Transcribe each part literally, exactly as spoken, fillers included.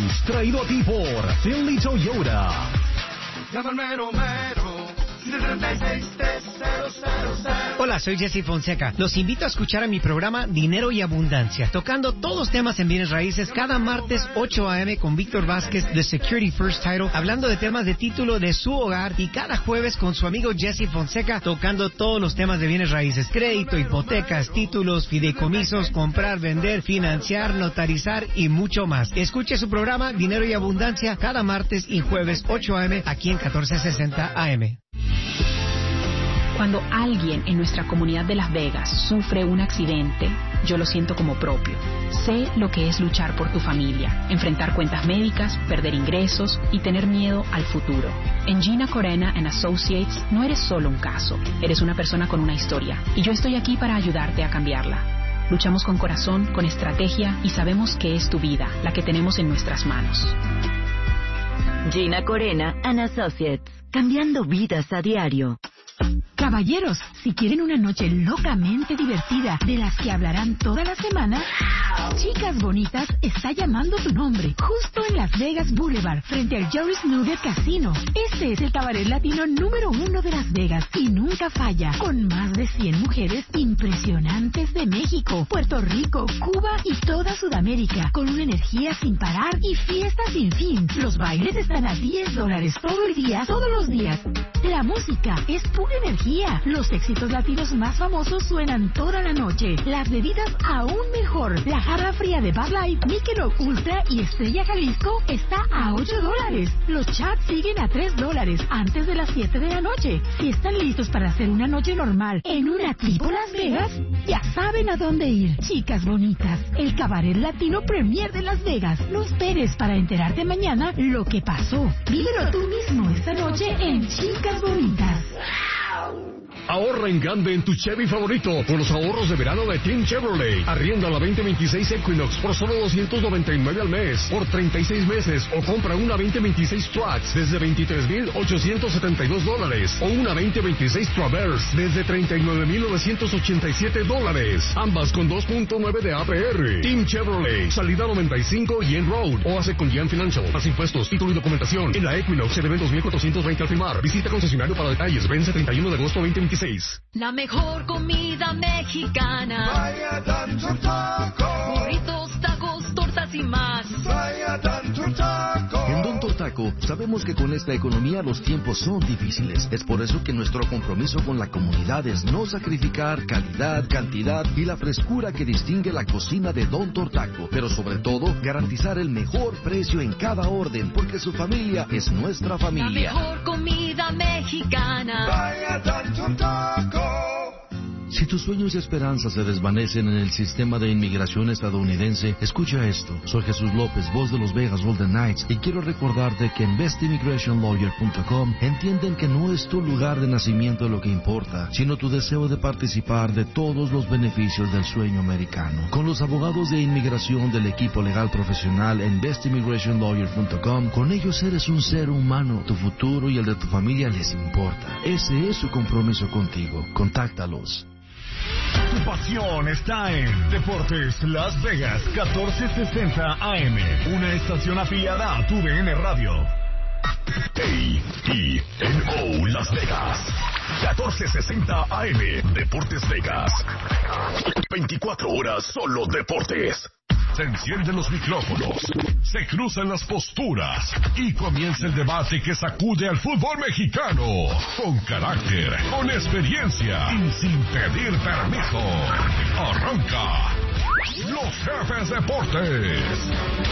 Raíz, traído a ti por Finley Toyota. Llama al mero mero. Hola, soy Jesse Fonseca. Los invito a escuchar a mi programa Dinero y Abundancia, tocando todos los temas en bienes raíces cada martes ocho a.m. con Víctor Vázquez de Security First Title, hablando de temas de título de su hogar, y cada jueves con su amigo Jesse Fonseca tocando todos los temas de bienes raíces: crédito, hipotecas, títulos, fideicomisos, comprar, vender, financiar, notarizar y mucho más. Escuche su programa Dinero y Abundancia cada martes y jueves ocho a.m. aquí en catorce sesenta A M. Cuando alguien en nuestra comunidad de Las Vegas sufre un accidente, yo lo siento como propio. Sé lo que es luchar por tu familia, enfrentar cuentas médicas, perder ingresos y tener miedo al futuro. En Gina Corena and Associates no eres solo un caso, eres una persona con una historia, y yo estoy aquí para ayudarte a cambiarla. Luchamos con corazón, con estrategia, y sabemos que es tu vida, la que tenemos en nuestras manos. Gina Corena and Associates, cambiando vidas a diario. Caballeros, si quieren una noche locamente divertida, de las que hablarán toda la semana, Chicas Bonitas está llamando tu nombre, justo en Las Vegas Boulevard, frente al Jerry's Nugget Casino. Este es el cabaret latino número uno de Las Vegas y nunca falla, con más de cien mujeres impresionantes de México, Puerto Rico, Cuba y toda Sudamérica, con una energía sin parar y fiestas sin fin. Los bailes están a diez dólares todo el día, todos los días. La música es pura energía. Los éxitos latinos más famosos suenan toda la noche. Las bebidas aún mejor. La jarra fría de Bud Light, Michelob Ultra y Estrella Jalisco está a ocho dólares. Los chats siguen a tres dólares antes de las siete de la noche. Si están listos para hacer una noche normal en una tipo Las Vegas, ya saben a dónde ir. Chicas Bonitas, el cabaret latino premier de Las Vegas. No esperes para enterarte mañana lo que pasó. Vívelo tú mismo esta noche en Chicas Bonitas. Ahorra en grande en tu Chevy favorito con los ahorros de verano de Team Chevrolet. Arrienda la veinte veintiséis Equinox por solo doscientos noventa y nueve al mes por treinta y seis meses, o compra una veinte veintiséis Trax desde veintitrés mil ochocientos setenta y dos dólares o una veinte veintiséis Traverse desde treinta y nueve mil novecientos ochenta y siete dólares, ambas con dos punto nueve de A P R. Team Chevrolet, salida noventa y cinco Yen Road, o hace con Yen Financial. Más impuestos, título y documentación. En la Equinox se deben dos mil cuatrocientos veinte al firmar. Visita concesionario para detalles. Vence treinta y uno de agosto veinte veintiséis. La mejor comida mexicana. Vaya Tanto Taco. Burritos, tacos, tortas y más. Vaya Tanto Taco. En Don Tortaco sabemos que con esta economía los tiempos son difíciles. Es por eso que nuestro compromiso con la comunidad es no sacrificar calidad, cantidad y la frescura que distingue la cocina de Don Tortaco. Pero sobre todo, garantizar el mejor precio en cada orden, porque su familia es nuestra familia. La mejor comida mexicana. Vaya Tanto Taco. Si tus sueños y esperanzas se desvanecen en el sistema de inmigración estadounidense, escucha esto. Soy Jesús López, voz de los Vegas Golden Knights, y quiero recordarte que en best immigration lawyer punto com entienden que no es tu lugar de nacimiento lo que importa, sino tu deseo de participar de todos los beneficios del sueño americano. Con los abogados de inmigración del equipo legal profesional en best immigration lawyer punto com, con ellos eres un ser humano. Tu futuro y el de tu familia les importa. Ese es su compromiso contigo. Contáctalos. Tu pasión está en Deportes Las Vegas catorce sesenta A M, una estación afiliada a tu D N Radio. A E N O Las Vegas catorce sesenta A M, Deportes Vegas. veinticuatro horas solo deportes. Se encienden los micrófonos, se cruzan las posturas y comienza el debate que sacude al fútbol mexicano. Con carácter, con experiencia y sin pedir permiso. Arranca Los Jefes Deportes.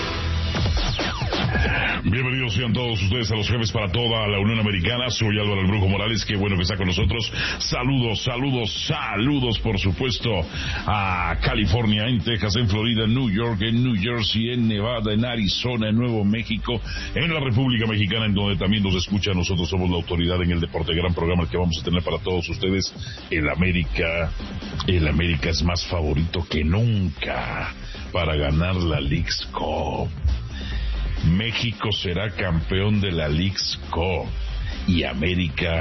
Bienvenidos sean todos ustedes a Los Jefes para toda la Unión Americana. Soy Álvaro el Brujo Morales, qué bueno que está con nosotros. Saludos, saludos, saludos por supuesto a California, en Texas, en Florida, en New York, en New Jersey, en Nevada, en Arizona, en Nuevo México, en la República Mexicana, en donde también nos escucha. Nosotros somos la autoridad en el deporte, gran programa que vamos a tener para todos ustedes. El América, el América es más favorito que nunca para ganar la Leagues Cup. México será campeón de la Leagues Cup y América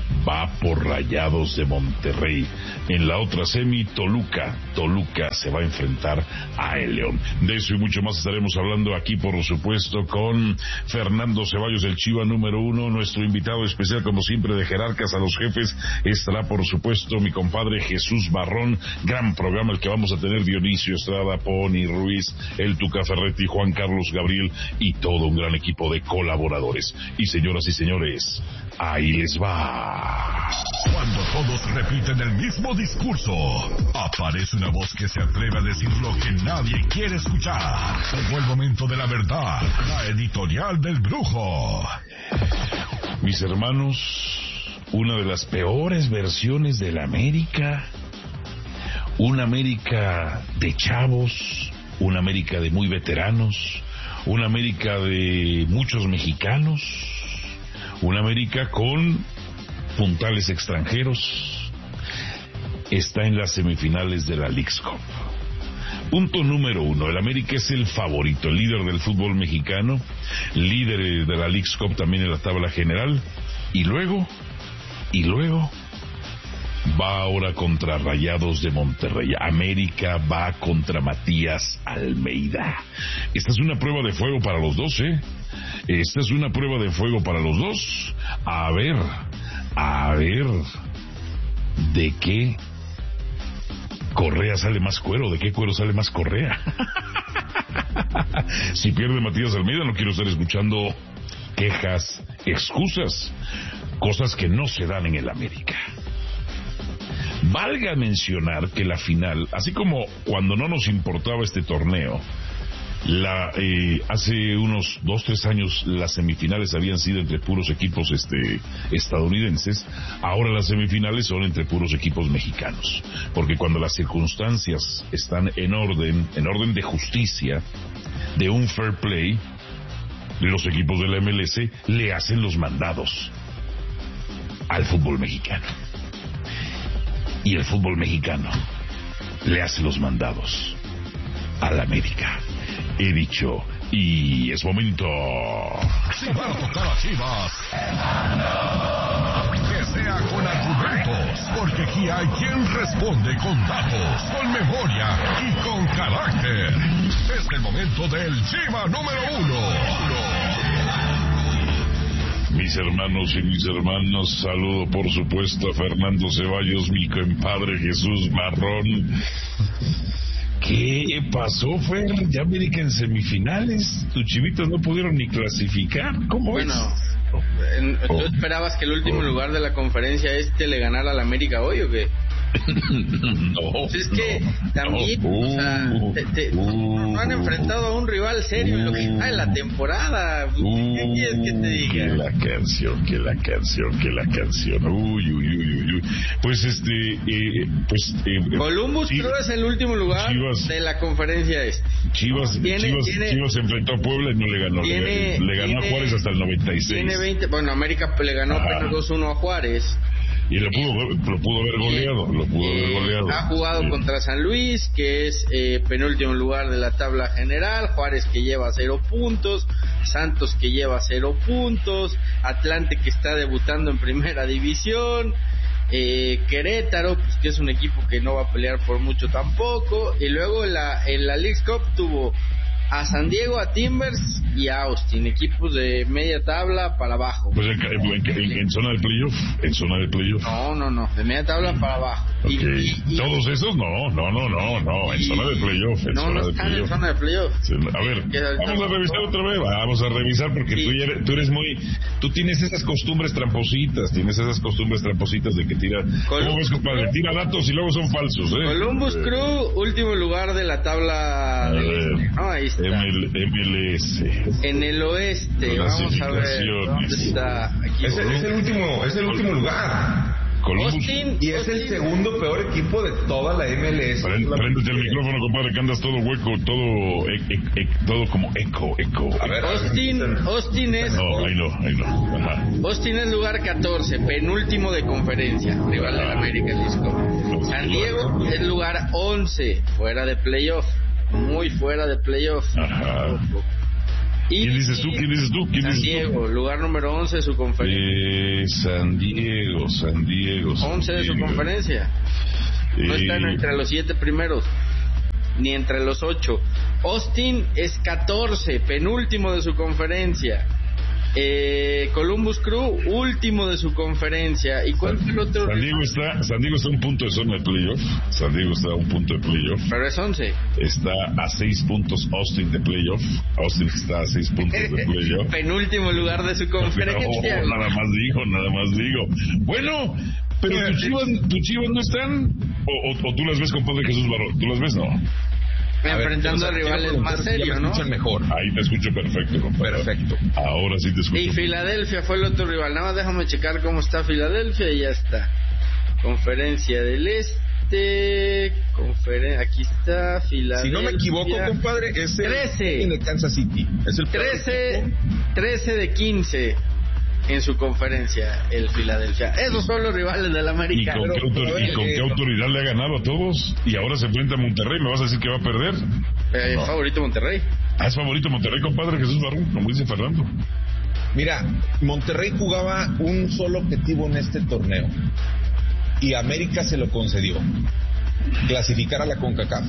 va por Rayados de Monterrey. En la otra semi, Toluca. Toluca se va a enfrentar a el León. De eso y mucho más estaremos hablando aquí, por supuesto, con Fernando Ceballos, el Chiva número uno, nuestro invitado especial, como siempre, de Jerarcas a los Jefes. Estará, por supuesto, mi compadre Jesús Barrón. Gran programa el que vamos a tener: Dionisio Estrada, Pony Ruiz, el Tuca Ferretti, Juan Carlos Gabriel y todo un gran equipo de colaboradores. Y señoras y señores, ahí les va. Cuando todos repiten el mismo discurso, aparece una voz que se atreve a decir lo que nadie quiere escuchar. Llegó el momento de la verdad, la editorial del Brujo. Mis hermanos, una de las peores versiones de la América, una América de chavos, una América de muy veteranos, una América de muchos mexicanos, una América con puntales extranjeros, está en las semifinales de la Leagues Cup. Punto número uno, el América es el favorito, el líder del fútbol mexicano, líder de la Leagues Cup también en la tabla general, y luego, y luego, va ahora contra Rayados de Monterrey. América va contra Matías Almeida. Esta es una prueba de fuego para los dos, ¿eh? Esta es una prueba de fuego para los dos. A ver, a ver, ¿de qué Correa sale más cuero? ¿De qué cuero sale más Correa? Si pierde Matías Almeida, no quiero estar escuchando quejas, excusas, cosas que no se dan en el América. Valga mencionar que la final, así como cuando no nos importaba este torneo, la eh, hace unos dos, tres años las semifinales habían sido entre puros equipos este estadounidenses, ahora las semifinales son entre puros equipos mexicanos, porque cuando las circunstancias están en orden, en orden de justicia, de un fair play, los equipos de la M L S le hacen los mandados al fútbol mexicano. Y el fútbol mexicano le hace los mandados a la América. He dicho, y es momento. Si va a tocar a Chivas, que sea con argumentos, porque aquí hay quien responde con datos, con memoria y con carácter. Es el momento del Chiva número uno. Mis hermanos y mis hermanas, saludo por supuesto a Fernando Ceballos, mi compadre Jesús Marrón. ¿Qué pasó, Fer? Ya América en semifinales, tus chivitos no pudieron ni clasificar. ¿Cómo bueno, es? En, ¿tú oh. esperabas que el último oh. lugar de la conferencia este le ganara a la América hoy o qué? No, pues es que no, también no, o sea, uh, te, te, uh, no han enfrentado a un rival serio uh, en lo que está en la temporada. Uh, ¿Qué quieres que te diga? Que la canción, que la canción, que la canción. Uy, uy, uy, uy, uy. Pues este, eh, pues eh, Columbus Chivas, creo es el último lugar Chivas, de la conferencia este. Chivas, tiene, Chivas, tiene, Chivas se enfrentó a Puebla y no le ganó. Tiene, le, le ganó tiene, a Juárez hasta el noventa y seis. Tiene veinte, bueno, América le ganó apenas dos uno a Juárez. Y lo pudo, lo pudo haber goleado, lo pudo eh, haber goleado. Ha jugado sí. contra San Luis, que es eh, penúltimo lugar de la tabla general. Juárez, que lleva cero puntos. Santos, que lleva cero puntos. Atlante, que está debutando en primera división. Eh, Querétaro, pues que es un equipo que no va a pelear por mucho tampoco. Y luego en la, en la Leagues Cup tuvo a San Diego, a Timbers y a Austin, equipos de media tabla para abajo. Pues en, en, en, en zona de playoff, en zona de playoff. No, no, no, de media tabla para abajo. Okay. Y, y, ¿Todos esos? No, no, no, no, no, en y, zona de playoff, en no, zona no de están playoff. en zona de playoff. Sí, a ver, vamos a revisar otra vez, vamos a revisar porque sí. tú, eres, tú eres muy, tú tienes esas costumbres trampositas, tienes esas costumbres trampositas de que tira, Columbus, ¿cómo ves, compadre? Tira datos y luego son falsos, ¿eh? Columbus eh. Crew, último lugar de la tabla. A de ver, este, ¿no? Ahí está. M L S. En el oeste, vamos a ver dónde está. Aquí es, el, es el último, es el último lugar. Columbus. Austin, y es Austin. el segundo peor equipo de toda la M L S. Préndete el micrófono, compadre, que andas todo hueco, todo e, e, e, todo como eco, eco. A ver, Austin, Austin es. No, ahí no, ahí no. Ajá. Austin es lugar catorce, penúltimo de conferencia, rival de la América Lisco. San Diego es lugar once, fuera de playoff, muy fuera de playoff. Ajá. Y ¿Quién dices tú? ¿Quién dices tú? ¿Quién San dices Diego, tú? lugar número once de su conferencia. Eh, San Diego, San Diego. San once de su Diego. conferencia. No Eh, están entre los siete primeros, ni entre los ocho. Austin es catorce, penúltimo de su conferencia. Eh, Columbus Crew, último de su conferencia. ¿Y cuál fue el otro? San Diego está, San Diego está a un punto de zona de playoff. San Diego está a un punto de playoff. Pero es once. Está a seis puntos Austin de playoff. Austin está a seis puntos de playoff. Penúltimo lugar de su conferencia. No, nada más digo, nada más digo. Bueno, pero tus chivas, tus chivas no están. O, o, o tú las ves, compadre Jesús Barro. ¿Tú las ves? No. Enfrentando a rivales más serios, ¿no? Mejor. Ahí te escucho perfecto, compadre. Perfecto. Ahora sí te escucho. Y Filadelfia fue el otro rival. Nada más déjame checar cómo está Filadelfia y ya está. Conferencia del Este. Conferen... Aquí está Filadelfia. Si no me equivoco, compadre, es el trece de Kansas City. Es el trece, trece de quince en su conferencia, el Filadelfia. Esos son los rivales del ¿Y América. con, qué, autor- ¿y con qué autoridad le ha ganado a todos? Y ahora se enfrenta a Monterrey. ¿Me vas a decir que va a perder? Eh, No. Favorito Monterrey. Ah, es favorito Monterrey, compadre Jesús Barrón, como dice Fernando. Mira, Monterrey jugaba un solo objetivo en este torneo y América se lo concedió: clasificar a la CONCACAF.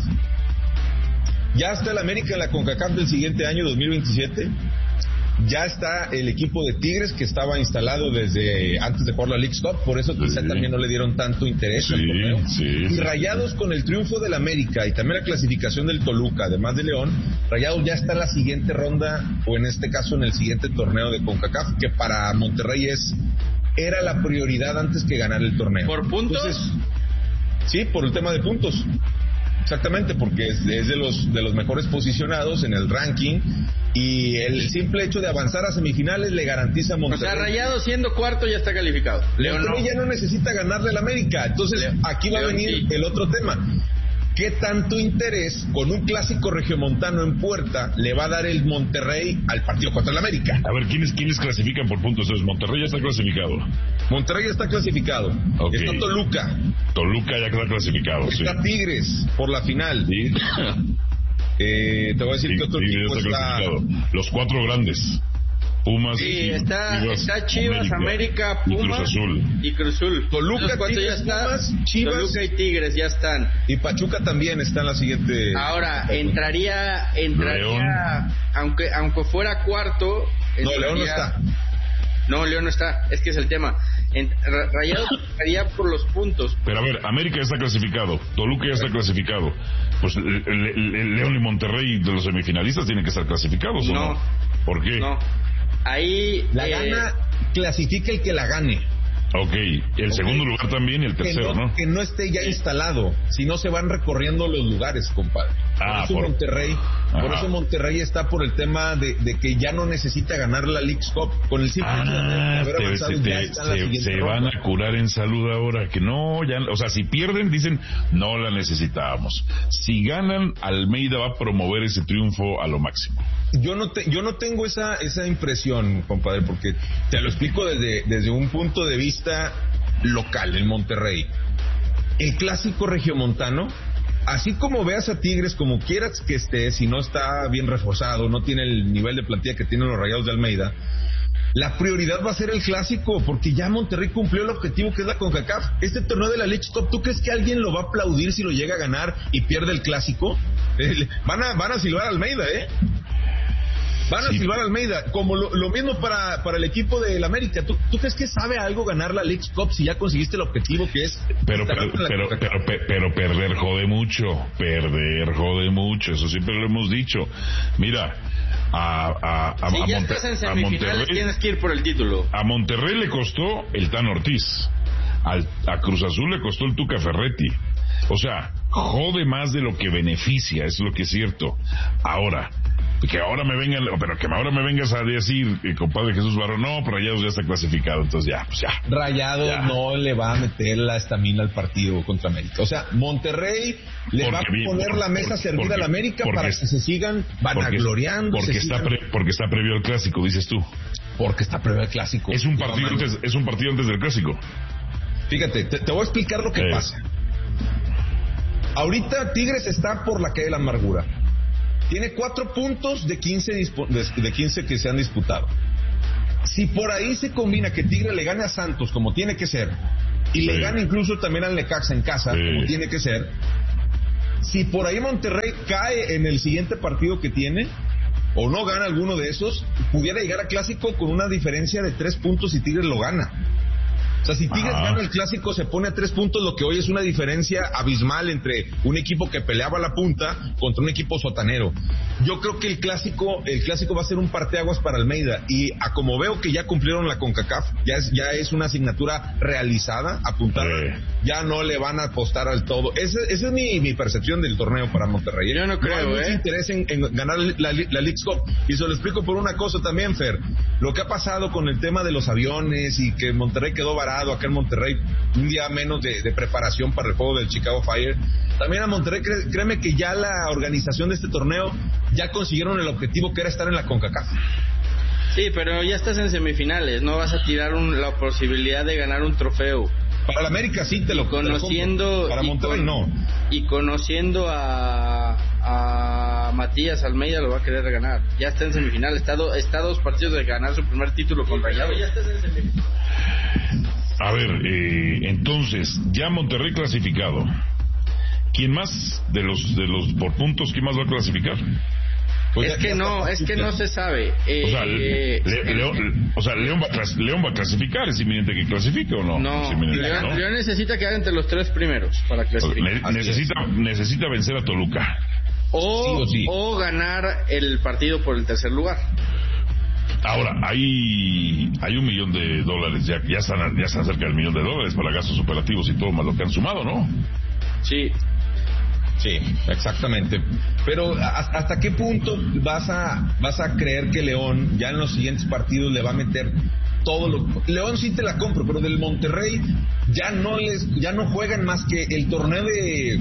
Ya está el América en la CONCACAF del siguiente año, dos mil veintisiete. Ya está el equipo de Tigres, que estaba instalado desde antes de jugar la Leagues Cup, por eso quizá Sí. también no le dieron tanto interés Sí, al torneo. sí, y sí. Rayados, con el triunfo del América y también la clasificación del Toluca, además de León, Rayados ya está en la siguiente ronda, o en este caso en el siguiente torneo de CONCACAF, que para Monterrey es era la prioridad antes que ganar el torneo. ¿Por puntos? Entonces, sí, por el tema de puntos. Exactamente, porque es, es de los de los mejores posicionados en el ranking, y el simple hecho de avanzar a semifinales le garantiza a O Monterrey. sea, Rayado siendo cuarto ya está calificado. León no. Monterrey ya no necesita ganarle al América. Entonces, León- aquí va León a venir sí. el otro tema. ¿Qué tanto interés con un clásico regiomontano en puerta le va a dar el Monterrey al partido contra el América? A ver, ¿quiénes, ¿quiénes clasifican por puntos? Entonces, Monterrey ya está clasificado. Monterrey ya está clasificado. Ok. Está Toluca. Toluca ya está clasificado, sí. Está Tigres por la final. Sí. Eh, te voy a decir Sí, que otro sí, ya equipo está está... clasificado. Los cuatro grandes. Pumas, Sí, está está Chivas, América, y Pumas Cruz Azul. y Cruz Azul. Toluca, Los cuatro Tigres, ya están. Pumas, Chivas. Toluca y Tigres ya están. Y Pachuca también está en la siguiente... Ahora entraría entraría León. aunque aunque fuera cuarto. No, entraría- León no está. No, León no está. Es que es el tema. En, Ra- Rayados entraría por los puntos. Pero a ver, América ya está clasificado, Toluca ya está clasificado. Pues le- le- le- León y Monterrey de los semifinalistas tienen que estar clasificados, ¿o no? No. ¿Por qué? No. Ahí La eh, gana, clasifica el que la gane. Ok, el Ok. segundo lugar también y el Que tercero, no, ¿no? que no esté ya instalado, si no se van recorriendo los lugares, compadre. Por Ah, eso por- Monterrey, por Ajá. eso Monterrey está por el tema de, de que ya no necesita ganar la Leagues Cup. Con el simple hecho de Ah, haber te- avanzado, se, ya te- está en la se- siguiente se ronda. van a curar en salud ahora, que no, ya, o sea, si pierden, dicen, no la necesitábamos. Si ganan, Almeida va a promover ese triunfo a lo máximo. Yo no te, yo no tengo esa esa impresión, compadre, porque te lo explico desde desde un punto de vista local en Monterrey. El clásico regiomontano, así como veas a Tigres como quieras que esté, si no está bien reforzado, no tiene el nivel de plantilla que tienen los Rayados de Almeida, la prioridad va a ser el clásico, porque ya Monterrey cumplió el objetivo que es la CONCACAF. Este torneo de la Leagues Cup, ¿tú crees que alguien lo va a aplaudir si lo llega a ganar y pierde el clásico? Eh, van a van a silbar a Almeida, ¿eh? Van a Sí. silbar a Almeida, como lo, lo mismo para, para el equipo del América. ¿Tú, ¿Tú crees que sabe algo ganar la Leagues Cup si ya conseguiste el objetivo que es... Pero, estar pero, en la pero, CONCACAF? pero, pe- pero perder jode mucho, perder jode mucho, eso siempre lo hemos dicho. Mira, a, a, a, si a ya Monte- estás en a semifinales Monterrey, tienes que ir por el título. a Monterrey le costó el Tan Ortiz, al, a Cruz Azul le costó el Tuca Ferretti. O sea, jode más de lo que beneficia, es lo que es cierto. Ahora, que ahora me vengan, pero que ahora me vengas a decir, eh, compadre Jesús Barro, no, pero Rayados ya está clasificado, entonces ya, pues ya. Rayados Ya. no le va a meter la estamina al partido contra América. O sea, Monterrey le Porque va a bien, poner por- la mesa porque- servida a la América porque- para que se sigan Porque, vanagloriando. porque se está sigan- pre- porque está previo al clásico, dices tú. porque está previo el clásico. Es un No, partido mano. antes, es un partido antes del clásico. Fíjate, te, te voy a explicar lo que Eh. pasa. Ahorita Tigres está por la calle de la amargura. Tiene cuatro puntos de quince, dispo, de, de quince que se han disputado. Si por ahí se combina que Tigre le gane a Santos como tiene que ser, y sí. le gane incluso también al Necaxa en casa sí. como tiene que ser, si por ahí Monterrey cae en el siguiente partido que tiene, o no gana alguno de esos, pudiera llegar a Clásico con una diferencia de tres puntos y Tigres lo gana. O sea, si Tigres Ajá. gana el Clásico, se pone a tres puntos, lo que hoy es una diferencia abismal entre un equipo que peleaba la punta contra un equipo sotanero. Yo creo que el Clásico el Clásico va a ser un parteaguas para Almeida, y a como veo que ya cumplieron la CONCACAF, ya es, ya es una asignatura realizada, apuntada, sí. ya no le van a apostar al todo. Esa, esa es mi, mi percepción del torneo para Monterrey. Yo no creo, no hay ¿eh? interés en, en ganar la, la Leagues Cup, y se lo explico por una cosa también, Fer. Lo que ha pasado con el tema de los aviones y que Monterrey quedó varado acá en Monterrey, un día menos de, de preparación para el juego del Chicago Fire. También a Monterrey, cré, créeme que ya la organización de este torneo ya consiguieron el objetivo que era estar en la CONCACAF. Sí, pero ya estás en semifinales, no vas a tirar un, la posibilidad de ganar un trofeo. Para la América sí te lo conociendo te lo para Monterrey con, no. Y conociendo a, a Matías Almeida lo va a querer ganar. Ya está en semifinal, está, do, está a dos partidos de ganar su primer título con Rayados. Ya estás en semifinal. A ver, eh, entonces, ya Monterrey clasificado. ¿Quién más de los de los por puntos, quién más va a clasificar? Pues es que no, es que no se sabe. Eh, o sea, le, le, León, o sea León, va a, León va a clasificar, ¿es inminente que clasifique o no? No, León, ¿no? León necesita quedar entre los tres primeros para clasificar. Ne- necesita, necesita vencer a Toluca. O, sí o, sí. o ganar el partido por el tercer lugar. Ahora, hay hay un millón de dólares, ya, ya, están, ya están cerca del millón de dólares para gastos operativos y todo más lo que han sumado, ¿no? Sí. Sí, exactamente. Pero ¿hasta qué punto vas a vas a creer que León ya en los siguientes partidos le va a meter todo lo... León sí te la compro, pero del Monterrey ya no les ya no juegan más que el torneo de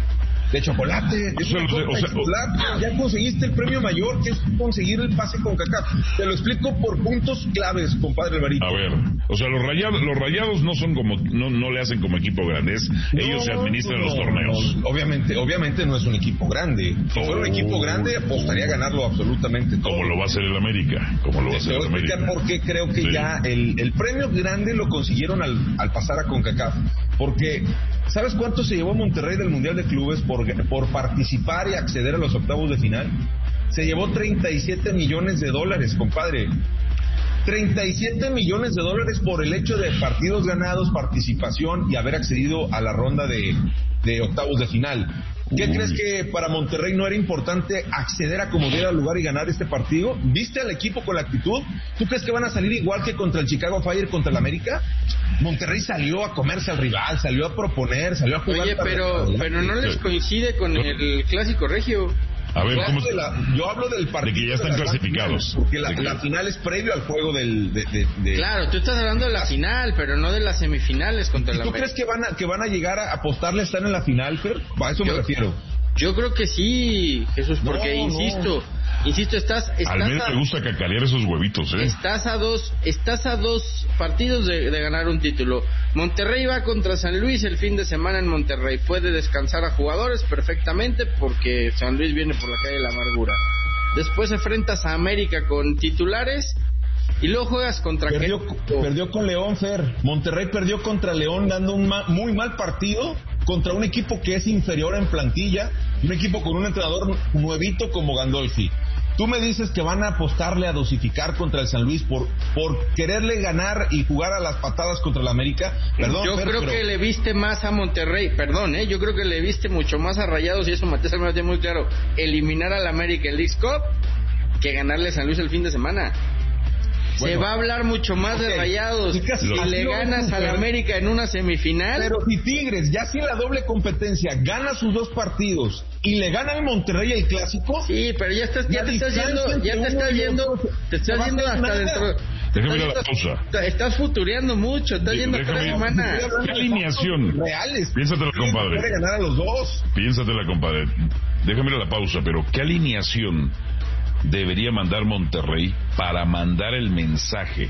de chocolate, o sea, de, o sea, chocolate. Ya conseguiste el premio mayor, que es conseguir el pase con CONCACAF. Te lo explico por puntos claves, compadre Alvarito. A ver, o sea, los rayados, los rayados no son como, no, no le hacen como equipo grande, es, no, ellos se administran no, los torneos. No, obviamente, obviamente no es un equipo grande. Si oh. fuera un equipo grande, apostaría a ganarlo absolutamente todo. Como lo va a hacer el América, como lo va a hacer el América. Porque creo que sí. ya el, el premio grande lo consiguieron al, al pasar a CONCACAF. Porque, ¿sabes cuánto se llevó Monterrey del Mundial de Clubes por, por participar y acceder a los octavos de final? Se llevó treinta y siete millones de dólares, compadre. treinta y siete millones de dólares por el hecho de partidos ganados, participación y haber accedido a la ronda de, de octavos de final. ¿Qué Uy. crees que para Monterrey no era importante acceder a como diera lugar y ganar este partido? ¿Viste al equipo con la actitud? ¿Tú crees que van a salir igual que contra el Chicago Fire, contra el América? Monterrey salió a comerse al rival, salió a proponer, salió a jugar. Oye, pero, pero no les coincide con el Clásico Regio. A ver, ¿cómo de la, yo hablo del partido de que ya están clasificados. Final, porque la, que... la final es previo al juego del... De, de, de... Claro, tú estás hablando de la final, pero no de las semifinales contra el América. ¿Tú crees que van a que van a llegar a apostarle a estar en la final, Fer? A eso yo, me refiero. Yo creo que sí, Jesús, porque no, insisto, no. insisto, estás... estás Al menos a, me gusta cacarear esos huevitos, ¿eh? Estás a dos, estás a dos partidos de, de ganar un título. Monterrey va contra San Luis el fin de semana en Monterrey. Puede descansar a jugadores perfectamente porque San Luis viene por la calle de la amargura. Después enfrentas a América con titulares y luego juegas contra... Perdió, perdió con León, Fer. Monterrey perdió contra León dando un ma, muy mal partido contra un equipo que es inferior en plantilla, un equipo con un entrenador nuevito como Gandolfi. Tú me dices que van a apostarle a dosificar contra el San Luis por por quererle ganar y jugar a las patadas contra el América. Perdón, yo Fer, creo pero... que le viste más a Monterrey, perdón, eh, yo creo que le viste mucho más a Rayados, y eso Matías Almeida tiene muy claro, eliminar al América en Leagues Cup que ganarle a San Luis el fin de semana. Bueno, se va a hablar mucho más okay. de Rayados si le ganas al América en una semifinal. Pero si Tigres, ya sin la doble competencia, gana sus dos partidos y le gana al Monterrey el Clásico. Sí, pero ya estás, ya te estás yendo, ya te estás yendo, te estás yendo hasta nada. dentro. Déjame ir a la pausa. Estás futureando mucho, estás yendo cada semana. ¿Qué alineación? Reales. Piénsatela, compadre. Puede ganar a los dos. Piénsatela, compadre. Déjame ir a la pausa, pero ¿qué alineación debería mandar Monterrey para mandar el mensaje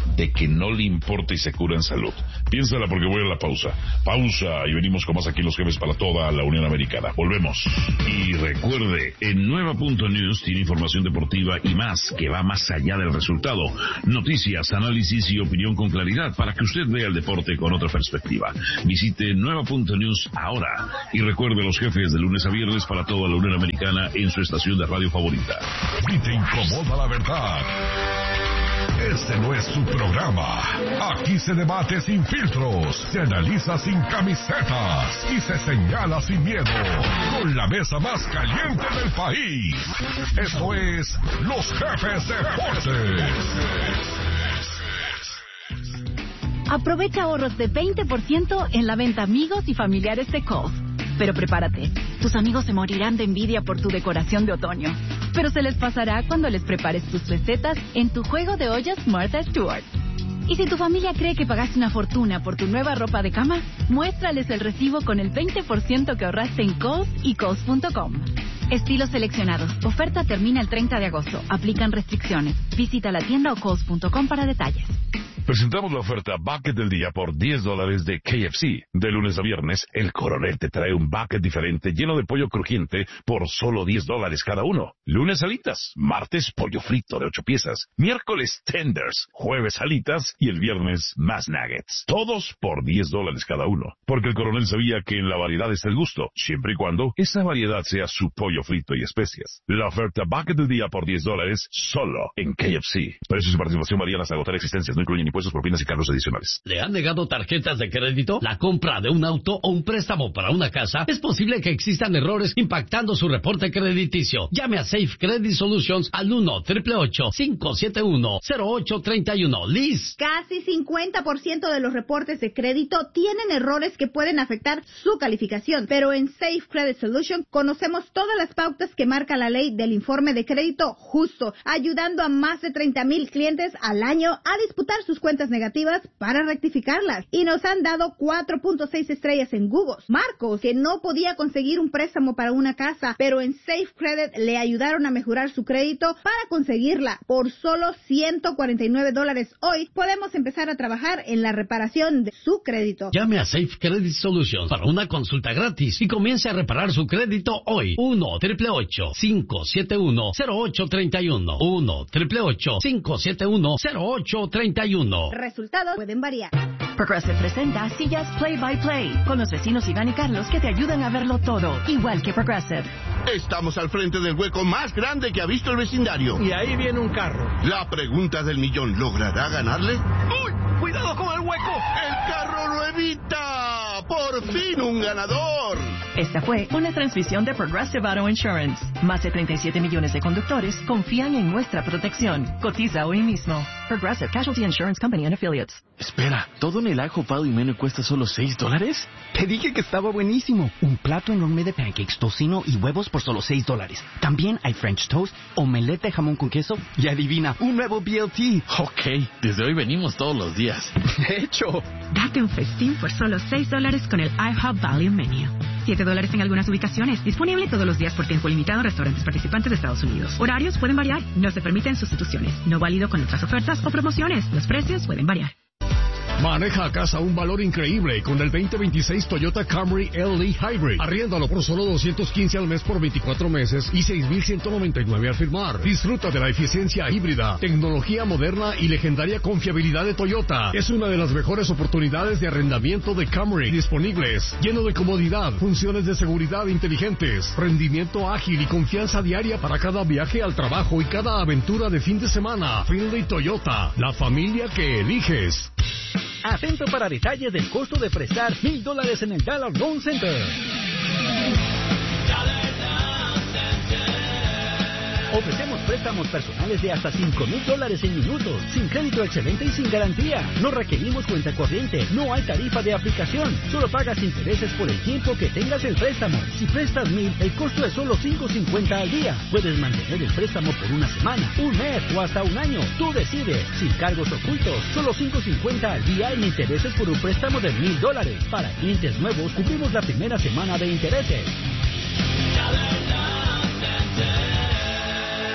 de que no le importa y se cura en salud. Piénsala porque voy a la pausa. Pausa y venimos con más aquí Los Jefes para toda la Unión Americana. Volvemos. Y recuerde, en Nueva Punto News tiene información deportiva y más que va más allá del resultado. Noticias, análisis y opinión con claridad para que usted vea el deporte con otra perspectiva. Visite Nueva Punto News ahora y recuerde Los Jefes de lunes a viernes para toda la Unión Americana en su estación de radio favorita. Si te incomoda la verdad, este no es su programa. Aquí se debate sin filtros, se analiza sin camisetas y se señala sin miedo. Con la mesa más caliente del país. Esto es Los Jefes Deportes. Aprovecha ahorros de veinte por ciento en la venta amigos y familiares de Kohl's. Pero prepárate, tus amigos se morirán de envidia por tu decoración de otoño. Pero se les pasará cuando les prepares tus recetas en tu juego de ollas Martha Stewart. Y si tu familia cree que pagaste una fortuna por tu nueva ropa de cama, muéstrales el recibo con el veinte por ciento que ahorraste en Kohl's y Kohl's punto com. Estilos seleccionados. Oferta termina el treinta de agosto. Aplican restricciones. Visita la tienda o Kohl's punto com para detalles. Presentamos la oferta Bucket del Día por diez dólares de K F C. De lunes a viernes, el Coronel te trae un bucket diferente lleno de pollo crujiente por solo diez dólares cada uno. Lunes alitas, martes pollo frito de ocho piezas, miércoles tenders, jueves alitas y el viernes más nuggets. Todos por diez dólares cada uno. Porque el Coronel sabía que en la variedad está el gusto, siempre y cuando esa variedad sea su pollo frito y especias. La oferta Bucket del Día por diez dólares solo en K F C. Precios y participación varían hasta agotar existencias, no incluyen impuestos, propinas y cargos adicionales. ¿Le han negado tarjetas de crédito? ¿La compra de un auto o un préstamo para una casa? Es posible que existan errores impactando su reporte crediticio. Llame a Safe Credit Solutions al uno, ocho ocho ocho, cinco siete uno, cero ocho tres uno. Liz. Casi cincuenta por ciento de los reportes de crédito tienen errores que pueden afectar su calificación, pero en Safe Credit Solutions conocemos todas las pautas que marca la ley del informe de crédito justo, ayudando a más de treinta mil clientes al año a disputar sus cuentas negativas para rectificarlas. Y nos han dado cuatro punto seis estrellas en Google. Marcos, que no podía conseguir un préstamo para una casa, pero en Safe Credit le ayudaron a mejorar su crédito para conseguirla. Por solo ciento cuarenta y nueve dólares hoy, podemos empezar a trabajar en la reparación de su crédito. Llame a Safe Credit Solutions para una consulta gratis y comience a reparar su crédito hoy. uno, ocho ocho ocho, cinco siete uno, cero ocho tres uno. uno, ocho ocho ocho, cinco siete uno, cero ocho tres uno. Resultados pueden variar. Progressive presenta Sillas Play by Play con los vecinos Iván y Carlos que te ayudan a verlo todo, igual que Progressive. Estamos al frente del hueco más grande que ha visto el vecindario. Y ahí viene un carro. La pregunta del millón, ¿logrará ganarle? ¡Uy! ¡Cuidado con el hueco! ¡El carro lo evita! ¡Por fin un ganador! Esta fue una transmisión de Progressive Auto Insurance. Más de treinta y siete millones de conductores confían en nuestra protección. Cotiza hoy mismo. Progressive Casualty Insurance Company and Affiliates. Espera, ¿todo en el ajo palo y menú cuesta solo seis dólares? Te dije que estaba buenísimo. Un plato enorme de pancakes, tocino y huevos por solo seis dólares. También hay French toast, omelette de jamón con queso y adivina, un nuevo B L T. Ok, desde hoy venimos todos los días. De hecho. Date un festín por solo seis dólares con el IHOP Value Menu. siete dólares en algunas ubicaciones. Disponible todos los días por tiempo limitado en restaurantes participantes de Estados Unidos. Horarios pueden variar. No se permiten sustituciones. No válido con otras ofertas o promociones. Los precios pueden variar. Maneja a casa un valor increíble con el veinte veintiséis Toyota Camry L E Hybrid. Arriéndalo por solo doscientos quince al mes por veinticuatro meses y seis mil ciento noventa y nueve al firmar. Disfruta de la eficiencia híbrida, tecnología moderna y legendaria confiabilidad de Toyota. Es una de las mejores oportunidades de arrendamiento de Camry disponibles. Lleno de comodidad, funciones de seguridad inteligentes, rendimiento ágil y confianza diaria para cada viaje al trabajo y cada aventura de fin de semana. Finley Toyota, la familia que eliges. Atento para detalles del costo de prestar mil dólares en el Dollar Loan Center. Ofrecemos préstamos personales de hasta cinco mil dólares en minutos, sin crédito excelente y sin garantía. No requerimos cuenta corriente, no hay tarifa de aplicación, solo pagas intereses por el tiempo que tengas el préstamo. Si prestas mil, el costo es solo cinco cincuenta al día. Puedes mantener el préstamo por una semana, un mes o hasta un año. Tú decides, sin cargos ocultos, solo cinco cincuenta al día en intereses por un préstamo de mil dólares. Para clientes nuevos, cubrimos la primera semana de intereses. También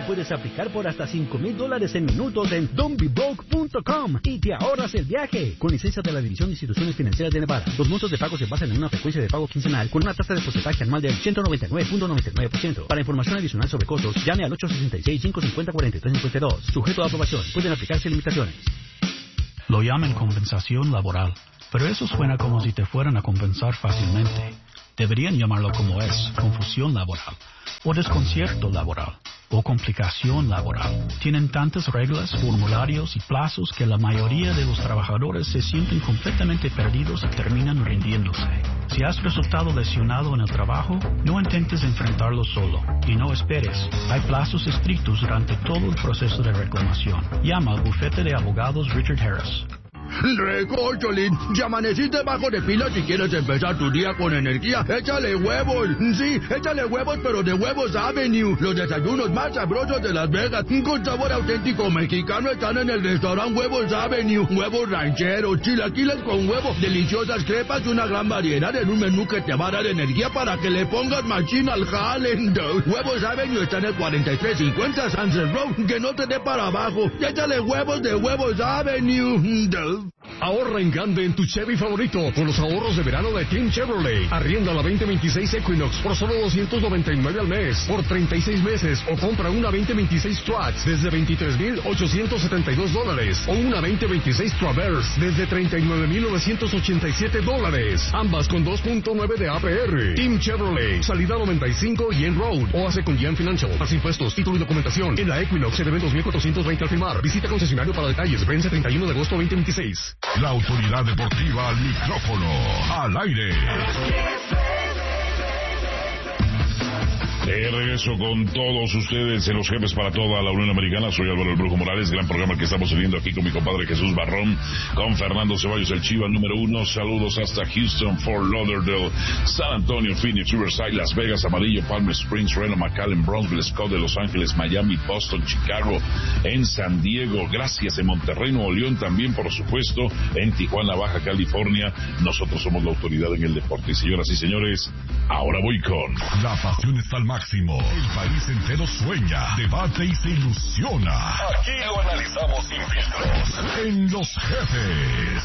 puedes aplicar por hasta cinco mil dólares en minutos en don't be broke punto com y te ahorras el viaje. Con licencia de la División de Instituciones Financieras de Nevada. Los montos de pago se basan en una frecuencia de pago quincenal con una tasa de porcentaje anual del ciento noventa y nueve punto noventa y nueve por ciento. Para información adicional sobre costos, llame al ocho seis seis, cinco cinco cero, cuatro tres cinco dos. Sujeto a aprobación. Pueden aplicarse limitaciones. Lo llaman compensación laboral, pero eso suena como si te fueran a compensar fácilmente. Deberían llamarlo como es, confusión laboral, o desconcierto laboral, o complicación laboral. Tienen tantas reglas, formularios y plazos que la mayoría de los trabajadores se sienten completamente perdidos y terminan rindiéndose. Si has resultado lesionado en el trabajo, no intentes enfrentarlo solo y no esperes. Hay plazos estrictos durante todo el proceso de reclamación. Llama al bufete de abogados Richard Harris. Recórcholín, ya amaneciste bajo de pila. Si quieres empezar tu día con energía, échale huevos. Sí, échale huevos, pero de Huevos Avenue. Los desayunos más sabrosos de Las Vegas, con sabor auténtico mexicano, están en el restaurante Huevos Avenue. Huevos rancheros, chilaquiles con huevo, deliciosas crepas y una gran variedad en un menú que te va a dar energía para que le pongas machín al jale. Huevos Avenue está en el cuarenta y tres cincuenta Sunset Road. Que no te dé para abajo. Échale huevos de Huevos Avenue. Ahorra en grande en tu Chevy favorito con los ahorros de verano de Team Chevrolet. Arrienda la veinte veintiséis Equinox por solo doscientos noventa y nueve al mes por treinta y seis meses, o compra una veinte veintiséis Struts desde veintitrés mil ochocientos setenta y dos dólares o una veinte veintiséis Traverse desde treinta y nueve mil novecientos ochenta y siete dólares, ambas con dos punto nueve de A P R. Team Chevrolet, salida noventa y cinco y en Road, o hace con Gian Financial. Más impuestos, título y documentación en la Equinox se deben dos mil cuatrocientos veinte al firmar. Visita concesionario para detalles. Vence treinta y uno de agosto veinte veintiséis. La autoridad deportiva al micrófono, al aire. De regreso con todos ustedes en los jefes para toda la Unión Americana. Soy Álvaro el Brujo Morales. Gran programa que estamos teniendo aquí con mi compadre Jesús Barrón, con Fernando Ceballos, el Chiva número uno. Saludos hasta Houston, Fort Lauderdale, San Antonio, Phoenix, Riverside, Las Vegas, Amarillo, Palm Springs, Reno, McAllen, Brownsville, Scott de Los Ángeles, Miami, Boston, Chicago, en San Diego. Gracias en Monterrey, Nuevo León, también por supuesto en Tijuana, Baja California. Nosotros somos la autoridad en el deporte. Y señoras y señores, ahora voy con... La pasión está al máximo. El país entero sueña, debate y se ilusiona. Aquí lo analizamos sin filtros. En Los Jefes.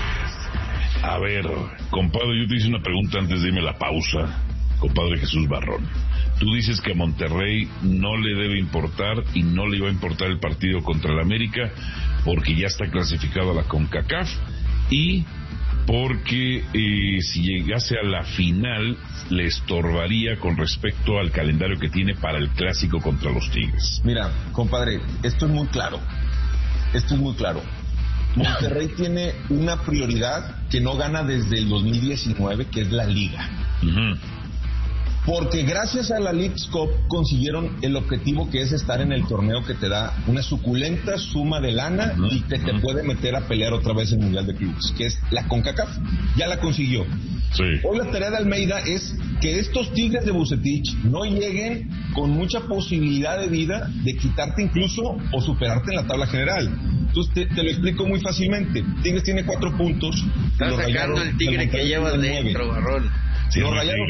A ver, compadre, yo te hice una pregunta antes de irme a la pausa. Compadre Jesús Barrón, tú dices que a Monterrey no le debe importar y no le iba a importar el partido contra el América porque ya está clasificado a la CONCACAF y porque eh, si llegase a la final le estorbaría con respecto al calendario que tiene para el clásico contra los Tigres. Mira, compadre, esto es muy claro. Esto es muy claro. Monterrey tiene una prioridad que no gana desde el dos mil diecinueve, que es la Liga. Uh-huh. Porque gracias a la Leagues Cup consiguieron el objetivo que es estar en el torneo que te da una suculenta suma de lana uh-huh. y que te uh-huh. puede meter a pelear otra vez en el Mundial de Clubes, que es la CONCACAF. Ya la consiguió. Sí. Hoy la tarea de Almeida es que estos Tigres de Bucetich no lleguen con mucha posibilidad de vida de quitarte incluso o superarte en la tabla general. Entonces te, te lo explico muy fácilmente. Tigres tiene cuatro puntos. Estás sacando el Tigre que lleva dentro, Barrón. Si los Rayados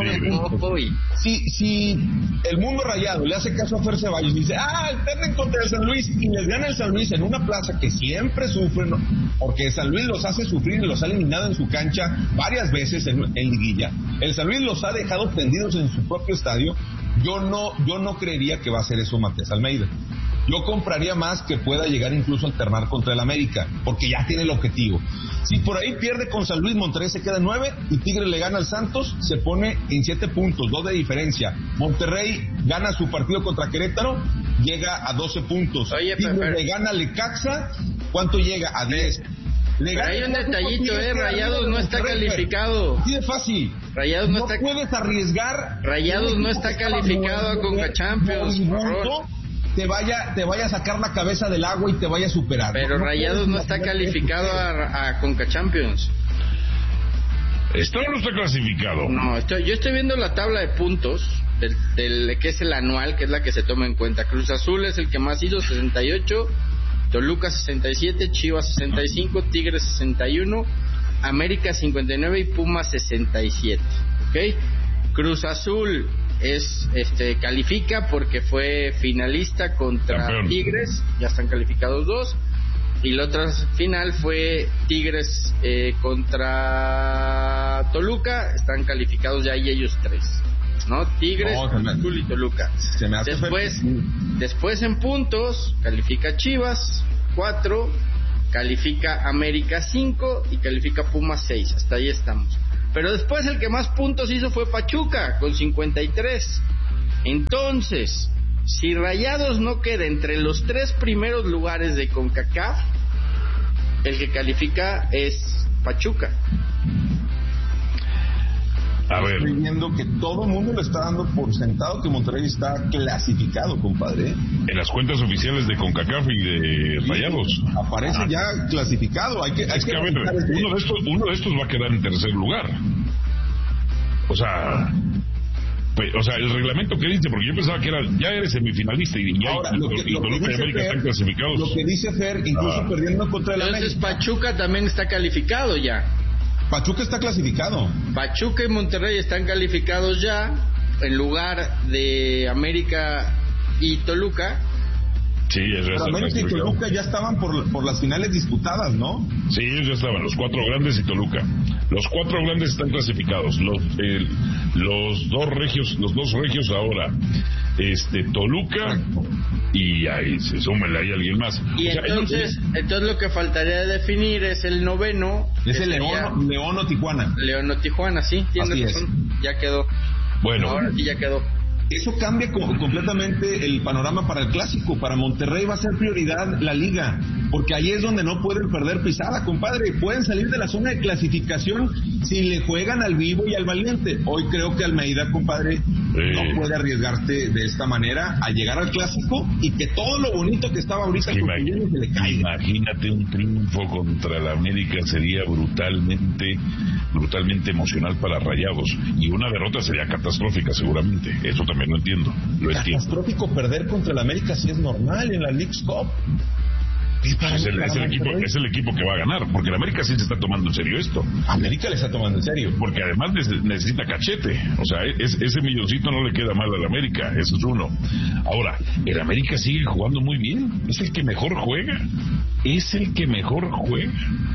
si, si el mundo rayado le hace caso a Fer Ceballos y dice, ah, pierden contra el San Luis y les gana el San Luis en una plaza que siempre sufren, ¿no? Porque San Luis los hace sufrir y los ha eliminado en su cancha varias veces en, en liguilla. El San Luis los ha dejado tendidos en su propio estadio. Yo no, yo no creería que va a hacer eso Matías Almeida. Yo compraría más que pueda llegar incluso a alternar contra el América, porque ya tiene el objetivo. Si por ahí pierde con San Luis, Monterrey se queda en nueve y Tigre le gana al Santos, se pone en siete puntos, dos de diferencia. Monterrey gana su partido contra Querétaro, llega a doce puntos. Oye, Tigre pero, le gana a Necaxa, ¿cuánto llega? A diez. Le pero hay un detallito, eh, Rayados no está calificado. Así de fácil. Rayados no, no está... puedes arriesgar. Rayados no está calificado a Conca Champions. Te vaya, te vaya a sacar la cabeza del agua y te vaya a superar. Pero no, Rayados no está calificado a, a Conca Champions. ¿Está o no está clasificado? No, estoy, yo estoy viendo la tabla de puntos del, del que es el anual, que es la que se toma en cuenta. Cruz Azul es el que más hizo, sesenta y ocho, Toluca sesenta y siete, Chivas sesenta y cinco, Tigres sesenta y uno, América cincuenta y nueve y Pumas sesenta y siete. ¿Ok? Cruz Azul es este califica porque fue finalista contra Campeón. Tigres, ya están calificados dos. Y la otra final fue Tigres eh, contra Toluca, están calificados ya y ellos tres, ¿no? Tigres, no, Azul y Toluca. Se me hace después, después en puntos califica Chivas cuatro, califica América cinco y califica Pumas seis. Hasta ahí estamos. Pero después el que más puntos hizo fue Pachuca con cincuenta y tres. Entonces, si Rayados no queda entre los tres primeros lugares de CONCACAF, el que califica es Pachuca. A ver. Estoy viendo que todo el mundo lo está dando por sentado que Monterrey está clasificado, compadre. En las cuentas oficiales de CONCACAF y de Rayados. Aparece ah. ya clasificado. Hay que, hay es que, que a ver, uno de, estos, uno de estos va a quedar en tercer lugar. O sea... O sea, el reglamento que dice, porque yo pensaba que era, ya eres semifinalista y ya Ahora, lo que, y lo que Toluca y América Fer, están clasificados. Lo que dice Fer, incluso ah. perdiendo contra el América. Entonces Pachuca también está calificado ya. Pachuca está clasificado. Pachuca y Monterrey están calificados ya, en lugar de América y Toluca. Sí, eso es. América y Toluca ya estaban por, por las finales disputadas, ¿no? Sí, ellos ya estaban, los cuatro grandes y Toluca. Los cuatro grandes están clasificados. Los eh, los dos regios, los dos regios ahora, este Toluca y ahí se súmele ahí alguien más. Y o sea, entonces, no, entonces lo que faltaría definir es el noveno. Es el León, León o Tijuana. León o Tijuana, sí, tienes razón. Ya quedó. Bueno. Ahora sí ya quedó. Eso cambia co- completamente el panorama para el clásico. Para Monterrey va a ser prioridad la liga, porque ahí es donde no pueden perder pisada, compadre. Pueden salir de la zona de clasificación si le juegan al vivo y al valiente. Hoy creo que Almeida, compadre, sí. no puede arriesgarse de esta manera a llegar al clásico y que todo lo bonito que estaba ahorita es que imag- se le caiga. Imagínate un triunfo contra el América, sería brutalmente brutalmente emocional para Rayados, y una derrota sería catastrófica seguramente. Eso también lo entiendo, lo catastrófico entiendo. Perder contra el América sí es normal en la Leagues Cup. Es, es, el, es, el equipo, es el equipo que va a ganar, porque el América sí se está tomando en serio esto. América le está tomando en serio. Porque además necesita cachete. O sea, es, ese milloncito no le queda mal al América, eso es uno. Ahora, el América sigue jugando muy bien. Es el que mejor juega. Es el que mejor juega.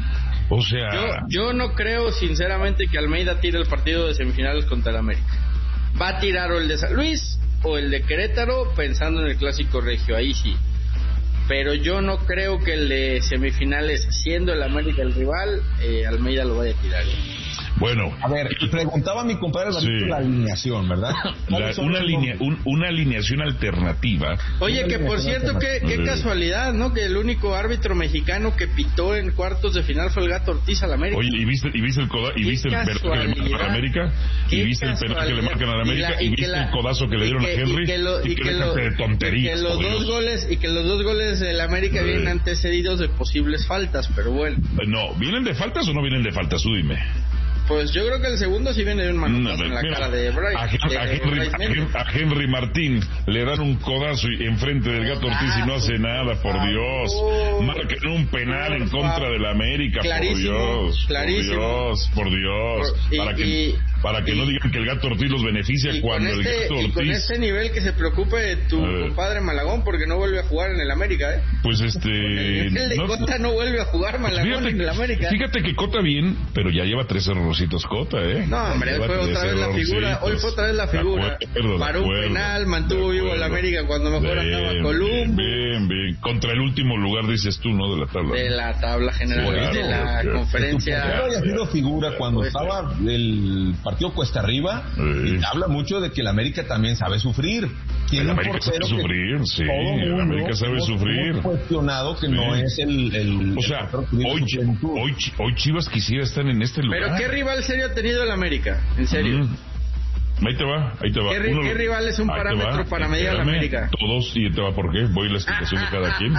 O sea... Yo, yo no creo sinceramente que Almeida tire el partido de semifinales contra el América. Va a tirar o el de San Luis o el de Querétaro pensando en el clásico regio, ahí sí. Pero yo no creo que el de semifinales, siendo el América el rival, eh, Almeida lo vaya a tirar. Bueno, a ver, preguntaba a mi compadre sí. la alineación, ¿verdad? La, una, alinea, un, una alineación alternativa. Oye, que por cierto, qué, qué casualidad, ¿no? Que el único árbitro mexicano que pitó en cuartos de final fue el Gato Ortiz al América. Oye, ¿y viste, y viste el, coda, y viste el penal que le marcan a América? ¿Y viste el penal que le marcan a América? ¿Y, la, y, y viste la, el codazo que le dieron que, a Henry? Y que, lo, y y que, que, lo, de tonterías, y que los dos goles y que los dos goles del América sí. vienen antecedidos de posibles faltas, pero bueno. No, ¿vienen de faltas o no vienen de faltas? Tú dime. Pues yo creo que el segundo sí viene de un manotazo no, en la mira, cara de Bryce. A, a, de, Henry, de a, a Henry Martín le dan un codazo enfrente del Gato Ortiz y no hace nada, por Dios. Oh, marcan un penal en contra del América, por Dios. Clarísimo. Por Dios, por Dios. Por, y, para que, y, para que y, no digan que el Gato Ortiz los beneficia cuando este, el Gato Ortiz... Y con este nivel que se preocupe de tu compadre Malagón porque no vuelve a jugar en el América, ¿eh? Pues este... El de no, Cota no vuelve a jugar Malagón fíjate, en el América. Fíjate que Cota bien, pero ya lleva tres errorcitos Cota, ¿eh? No, hombre, hoy fue otra vez la figura. Hoy fue otra vez la figura. Acuerdo, Paró un penal, mantuvo vivo al América cuando mejor bien, andaba Columbo. Bien, bien. Contra el último lugar, dices tú, ¿no? De la tabla. De la tabla general, sí, claro, de la claro. conferencia. Pero haya sido figura cuando pues, estaba el partido cuesta arriba. Sí. Y habla mucho de que el América también sabe sufrir. El América sabe sufrir, sí. El América sabe sufrir. Hemos cuestionado que sí. no es el. el o sea, el hoy, hoy, hoy Chivas quisiera estar en este lugar. Pero ¿qué rival serio ha tenido el América? En serio. Mm. Ahí te va, ahí te va. ¿Qué, Uno, ¿qué rival es un parámetro para medir a la América? Todos, y te va por qué, voy a la explicación de cada quien.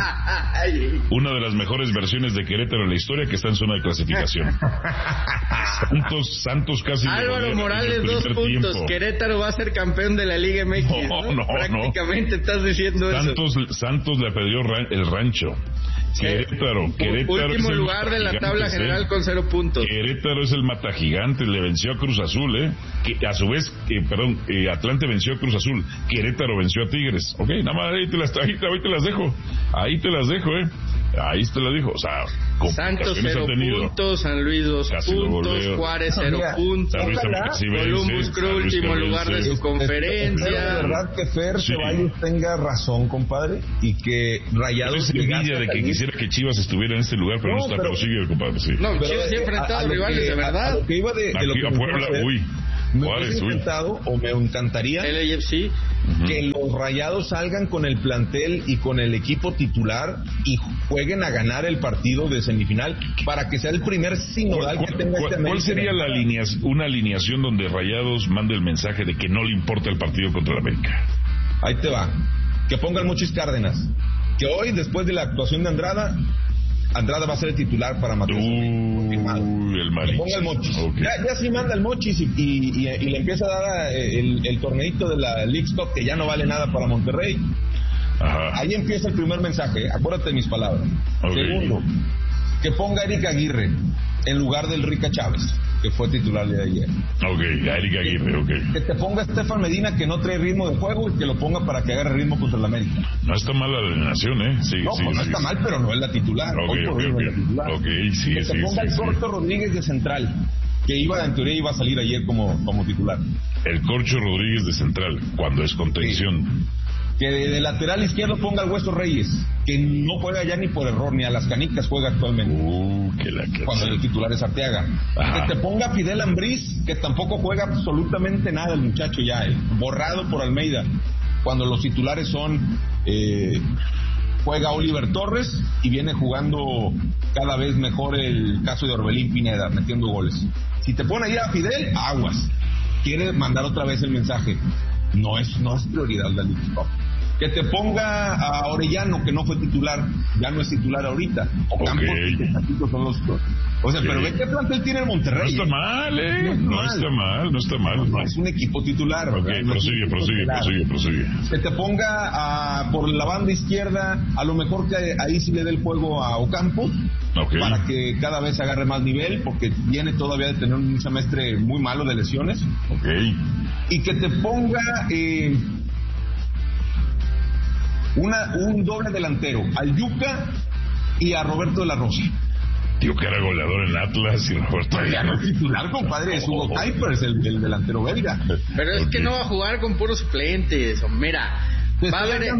Una de las mejores versiones de Querétaro en la historia que está en zona de clasificación. Santos, Santos casi... Álvaro Morales, dos puntos. Tiempo. Querétaro va a ser campeón de la Liga M X, ¿no? No, no, Prácticamente no. estás diciendo Santos, eso. Santos le perdió el rancho. Querétaro, Querétaro último lugar de la tabla general, ¿eh? Con cero puntos. Querétaro es el matagigantes, le venció a Cruz Azul, ¿eh? Que a su vez, eh, perdón, eh, Atlante venció a Cruz Azul, Querétaro venció a Tigres. Ok, nada más ahí te las, ahí, ahí te las dejo, ahí te las dejo, ¿eh? Ahí te las dejo, o sea, Santos cero puntos, San Luis dos casi puntos, Juárez cero no, puntos, Columbus Crew último lugar de su conferencia. De verdad que Fer sí. Ceballos tenga razón, compadre, y que Rayados es envidia de que quisiera que Chivas estuviera en este lugar, pero no, no está, pero, pero sigue, compadre, sí. No, Chivas sí ha enfrentado rivales que, de verdad. A, a lo que iba de, de lo que a Puebla, hacer, uy. Me hubiese encantado o me encantaría el A F C uh-huh. que los Rayados salgan con el plantel y con el equipo titular y jueguen a ganar el partido de semifinal para que sea el primer sinodal ¿Cuál, que tenga cuál, este América. ¿Cuál sería la alinea, una alineación donde Rayados mande el mensaje de que no le importa el partido contra el América? Ahí te va. Que ponga el Mochis Cárdenas. Que hoy, después de la actuación de Andrada, Andrada va a ser el titular para Matheus. Uy, el Malich. Ponga el Mochis. Okay. Ya, ya sí manda el Mochis y, y, y, y le empieza a dar el, el torneito de la League Cup que ya no vale nada para Monterrey. Ajá. Ahí empieza el primer mensaje. Acuérdate de mis palabras. Okay. Segundo, que ponga a Eric Aguirre en lugar del Rica Chávez, que fue titular de ayer. Ok, a Eric Aguirre, ok. Que te ponga Estefan Medina, que no trae ritmo de juego, y que lo ponga para que agarre ritmo contra el América. No está mal la alineación, ¿eh? Sí, no, sí, pues no sí, está sí. mal, pero no es la titular. Ok, Hoy por ok, hoy no ok. es la titular. Ok, sí, que sí, te ponga sí, el sí. Corto Rodríguez de central, que iba, en teoría iba a salir ayer como, como titular. El Corcho Rodríguez de central, cuando es contención. Sí. Que de, de lateral izquierdo ponga al Hueso Reyes, que no juega ya ni por error, ni a las canicas juega actualmente. Uh, que la que cuando el titular es Arteaga. Ajá. Que te ponga Fidel Ambriz, que tampoco juega absolutamente nada el muchacho ya, eh, borrado por Almeida. Cuando los titulares son, eh, juega Oliver Torres y viene jugando cada vez mejor el caso de Orbelín Pineda, metiendo goles. Si te pone ahí a Fidel, aguas. Quiere mandar otra vez el mensaje. No es, no es prioridad la League Cup. Que te ponga a Orellano, que no fue titular, ya no es titular ahorita. O Campos, okay. Que son los dos. O sea, okay. Pero ve qué plantel tiene el Monterrey. No está mal, eh. No, no mal. está mal, no está mal. No, no es un equipo titular. Ok, no prosigue, prosigue, prosigue, prosigue. Que te ponga a, por la banda izquierda, a lo mejor que ahí sí le dé el juego a Ocampos. Okay. Para que cada vez agarre más nivel, porque viene todavía de tener un semestre muy malo de lesiones. Ok. Y que te ponga... Eh, Una, un doble delantero, al Yuca y a Roberto de la Rosa. Tío, que era goleador en Atlas y Roberto de la Rosa. Titular, compadre, es Hugo Kuipers, el, el delantero belga. Pero es okay. que no va a jugar con puros suplentes. Mira, va a haber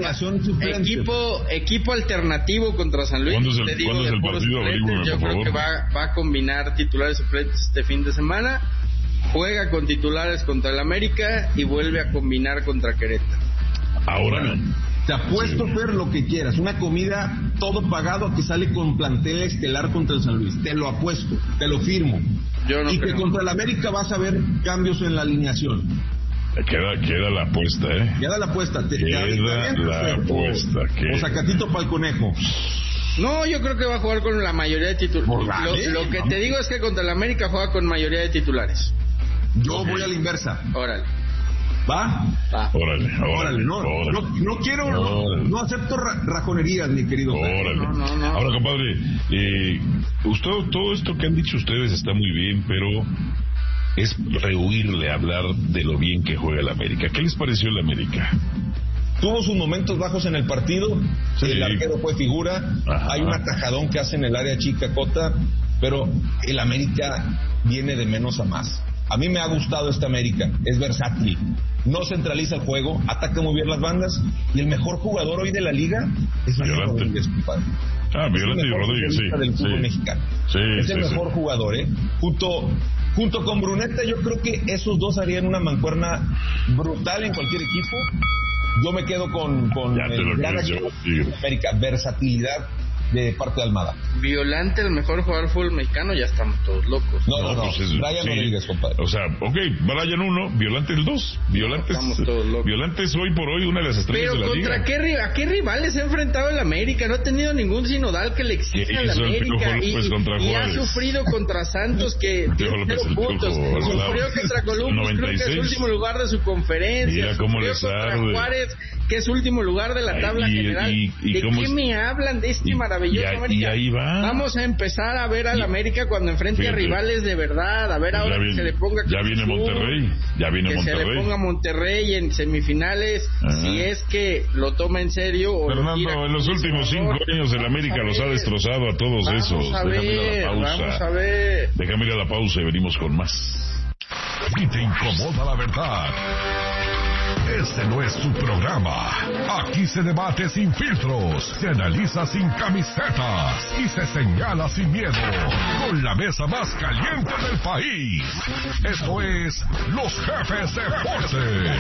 equipo, equipo alternativo contra San Luis. ¿Cuándo es el, te digo, ¿cuándo es el partido? Averigüeme, Yo creo favor. que va, va a combinar titulares y suplentes este fin de semana. Juega con titulares contra el América y vuelve a combinar contra Querétaro. Ahora no. Te apuesto, Fer, lo que quieras. Una comida todo pagado a que sale con plantel estelar contra el San Luis. Te lo apuesto, te lo firmo. Yo no y creo. Que contra el América vas a ver cambios en la alineación. Queda, queda la apuesta, ¿eh? Queda la apuesta. Te, queda te la Fer, apuesta. O, que... o sacatito para el conejo. No, yo creo que va a jugar con la mayoría de titulares. Lo, lo que te digo es que contra el América juega con mayoría de titulares. Yo okay. voy a la inversa. Órale. ¿Va? Va. Órale, órale. órale, no, órale. no, no quiero, órale. no acepto ra- rajonerías, mi querido. Órale. No, no, no. Ahora, compadre, eh, usted, todo esto que han dicho ustedes está muy bien, pero es rehuirle hablar de lo bien que juega el América. ¿Qué les pareció el América? Tuvo sus momentos bajos en el partido, sí. El arquero fue figura, ajá. Hay un atajadón que hace en el área chica Cota, pero el América viene de menos a más. A mí me ha gustado esta América, es versátil, no centraliza el juego, ataca muy bien las bandas, y el mejor jugador hoy de la liga es Violante Rodríguez, compadre. Ah, Violante y Rodríguez, sí. Del fútbol sí. mexicano. Sí, es el sí, mejor sí. jugador, ¿eh? Junto, junto con Bruneta, yo creo que esos dos harían una mancuerna brutal en cualquier equipo. Yo me quedo con, con ya el gran América, versatilidad de parte de Almada. Violante, el mejor jugador fútbol mexicano, ya estamos todos locos. No, no, no, pues es, Brian sí. Rodríguez, compadre. O sea, ok, Brian uno, Violante el dos. Violante es, Violante es hoy por hoy una de las estrellas Pero de la contra liga. Qué, ¿a qué rivales se ha enfrentado el América? No ha tenido ningún sinodal que le exija al América. Y, y ha sufrido contra Santos, que tiene cero puntos. Sufrió contra Columbus, creo que es último lugar de su conferencia. Mira cómo les contra arde. Juárez, que es último lugar de la tabla y, general. Y, y, ¿De cómo qué es, me hablan de este y, maravilloso maravilloso, y, América. Y ahí va. Vamos a empezar a ver al América cuando enfrente Fíjate. a rivales de verdad. A ver Pues ahora ya que viene, se le ponga... ya viene Monterrey. Ya viene que Monterrey. se le ponga Monterrey en semifinales, Ajá. si es que lo toma en serio. O Fernando, lo tira en los últimos cinco años el América los ha destrozado a todos vamos esos. A Déjame ir ver, a la pausa. vamos a ver. Déjame ir a la pausa y venimos con más. Si te incomoda la verdad, ese no es su programa. Aquí se debate sin filtros, se analiza sin camisetas y se señala sin miedo. Con la mesa más caliente del país. Esto es Los Jefes Deportes.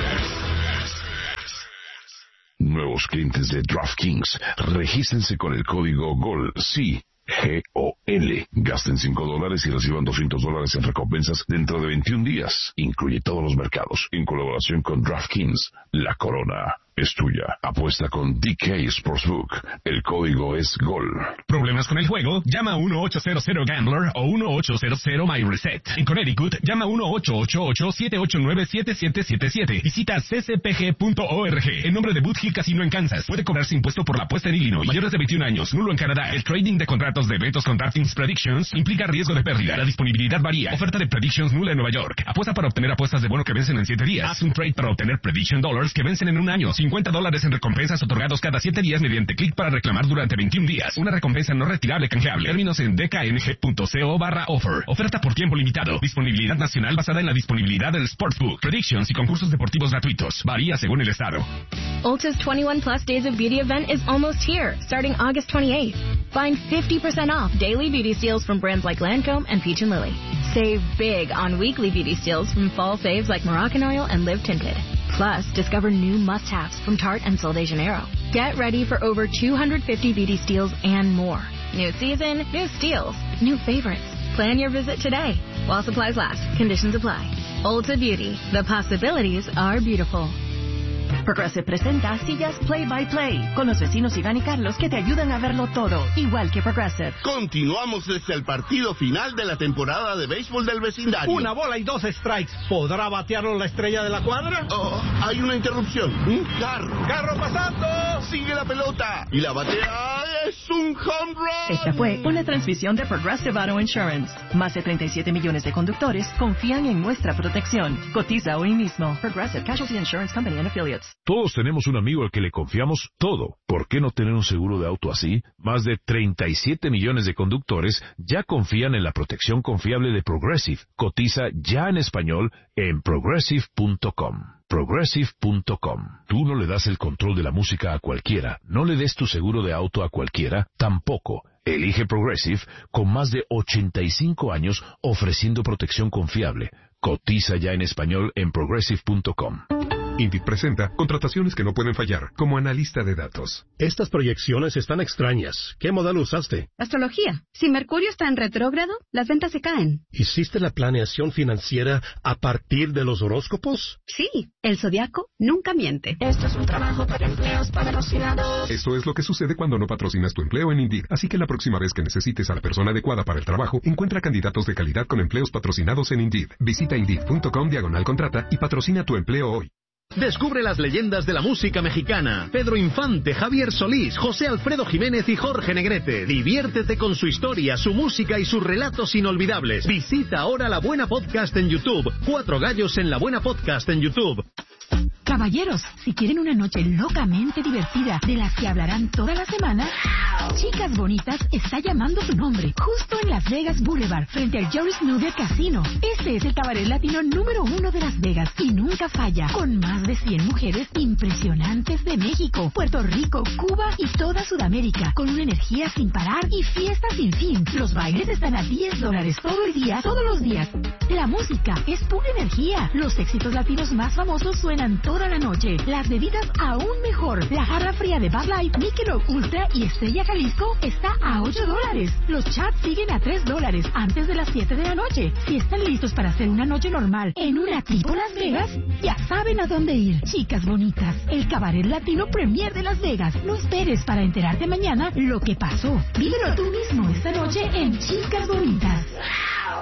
Nuevos clientes de DraftKings, regístrense con el código GOL, sí, G O L. Gasten cinco dólares y reciban doscientos dólares en recompensas dentro de veintiún días. Incluye todos los mercados, en colaboración con DraftKings. La corona es tuya. Apuesta con D K Sportsbook. El código es GOL. ¿Problemas con el juego? Llama a uno ocho cero cero Gambler o uno ocho cero cero My Reset. En Connecticut, llama a uno ocho ocho ocho siete ocho nueve siete siete siete siete. Visita c c p g punto org. En nombre de Boot Hill Casino en Kansas. Puede cobrarse impuesto por la apuesta en Illinois. Mayores de veintiún años. Nulo en Canadá. El trading de contratos de eventos con DraftKings Predictions implica riesgo de pérdida. La disponibilidad varía. Oferta de Predictions nula en Nueva York. Apuesta para obtener apuestas de bono que vencen en siete días. Haz un trade para obtener Prediction Dollars que vencen en un año. cincuenta dólares en recompensas otorgados cada siete días mediante clic para reclamar durante veintiún días. Una recompensa no retirable canjeable. Términos en d k n g punto co barra offer. Oferta por tiempo limitado. Disponibilidad nacional basada en la disponibilidad del Sportsbook. Predictions y concursos deportivos gratuitos. Varía según el estado. Ulta's twenty-one plus Days of Beauty event is almost here, starting August twenty-eighth. Find fifty percent off daily beauty steals from brands like Lancome and Peach and Lily. Save big on weekly beauty steals from fall faves like Moroccan Oil and Live Tinted. Plus, discover new must-haves from Tarte and Sol de Janeiro. Get ready for over two hundred fifty beauty steals and more. New season, new steals, new favorites. Plan your visit today. While supplies last, conditions apply. Ulta Beauty. The possibilities are beautiful. Progressive presenta Sillas Play by Play con los vecinos Iván y Carlos que te ayudan a verlo todo, igual que Progressive. Continuamos desde el partido final de la temporada de béisbol del vecindario. Una bola y dos strikes. ¿Podrá batearlo la estrella de la cuadra? Oh, hay una interrupción. Un carro. ¡Carro pasando! Sigue la pelota. Y la batea es un home run. Esta fue una transmisión de Progressive Auto Insurance. Más de treinta y siete millones de conductores confían en nuestra protección. Cotiza hoy mismo. Progressive Casualty Insurance Company and Affiliates. Todos tenemos un amigo al que le confiamos todo. ¿Por qué no tener un seguro de auto así? Más de treinta y siete millones de conductores ya confían en la protección confiable de Progressive. Cotiza ya en español en progressive punto com. progressive punto com. Tú no le das el control de la música a cualquiera. No le des tu seguro de auto a cualquiera. Tampoco. Elige Progressive con más de ochenta y cinco años ofreciendo protección confiable. Cotiza ya en español en progressive punto com. Indeed presenta contrataciones que no pueden fallar, como analista de datos. Estas proyecciones están extrañas. ¿Qué modelo usaste? Astrología. Si Mercurio está en retrógrado, las ventas se caen. ¿Hiciste la planeación financiera a partir de los horóscopos? Sí, el zodiaco nunca miente. Esto es un trabajo para empleos patrocinados. Esto es lo que sucede cuando no patrocinas tu empleo en Indeed. Así que la próxima vez que necesites a la persona adecuada para el trabajo, encuentra candidatos de calidad con empleos patrocinados en Indeed. Visita indeed punto com diagonal contrata y patrocina tu empleo hoy. Descubre las leyendas de la música mexicana. Pedro Infante, Javier Solís, José Alfredo Jiménez y Jorge Negrete. Diviértete con su historia, su música y sus relatos inolvidables. Visita ahora La Buena Podcast en YouTube. Cuatro gallos en La Buena Podcast en YouTube. Caballeros, si quieren una noche locamente divertida de las que hablarán toda la semana, Chicas Bonitas está llamando su nombre, justo en Las Vegas Boulevard, frente al Joe Snooder Casino. Este es el cabaret latino número uno de Las Vegas y nunca falla, con más de cien mujeres impresionantes de México, Puerto Rico, Cuba y toda Sudamérica, con una energía sin parar y fiestas sin fin. Los bailes están a diez dólares todo el día, todos los días. La música es pura energía. Los éxitos latinos más famosos suenan toda la noche. Las bebidas aún mejor. La jarra fría de Bud Light, Michelob Ultra y Estrella Jalisco está a ocho dólares. Los chats siguen a tres dólares antes de las siete de la noche. Si están listos para hacer una noche normal en una tipo Las Vegas, ya saben a dónde ir. Chicas Bonitas, el cabaret latino premier de Las Vegas. No esperes para enterarte mañana lo que pasó. Vívelo tú mismo esta noche en Chicas Bonitas.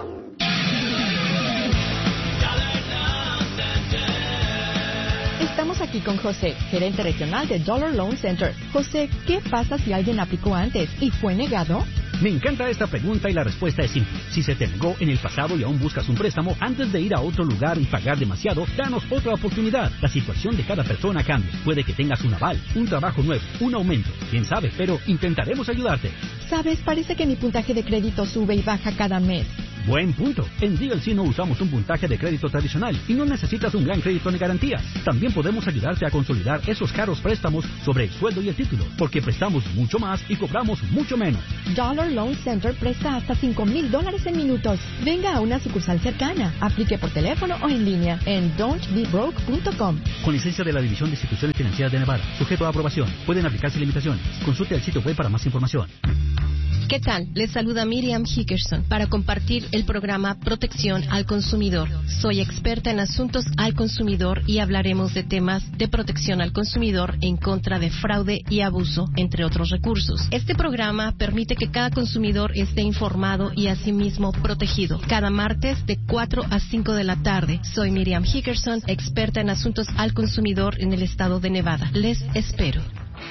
Estamos Estamos aquí con José, gerente regional de Dollar Loan Center. José, ¿qué pasa si alguien aplicó antes y fue negado? Me encanta esta pregunta y la respuesta es simple. Si se te negó en el pasado y aún buscas un préstamo, antes de ir a otro lugar y pagar demasiado, danos otra oportunidad. La situación de cada persona cambia. Puede que tengas un aval, un trabajo nuevo, un aumento. Quién sabe, pero intentaremos ayudarte. Sabes, parece que mi puntaje de crédito sube y baja cada mes. Buen punto. En D L C no usamos un puntaje de crédito tradicional y no necesitas un gran crédito ni garantías. También podemos ayudarte a consolidar esos caros préstamos sobre el sueldo y el título, porque prestamos mucho más y cobramos mucho menos. Dollar Loan Center presta hasta cinco mil dólares en minutos. Venga a una sucursal cercana. Aplique por teléfono o en línea en don't be broke punto com. Con licencia de la División de Instituciones Financieras de Nevada. Sujeto a aprobación. Pueden aplicarse limitaciones. Consulte el sitio web para más información. ¿Qué tal? Les saluda Miriam Hickerson para compartir el programa Protección al Consumidor. Soy experta en asuntos al consumidor y hablaremos de temas de protección al consumidor en contra de fraude y abuso, entre otros recursos. Este programa permite que cada consumidor esté informado y asimismo protegido. Cada martes de cuatro a cinco de la tarde. Soy Miriam Hickerson, experta en asuntos al consumidor en el estado de Nevada. Les espero.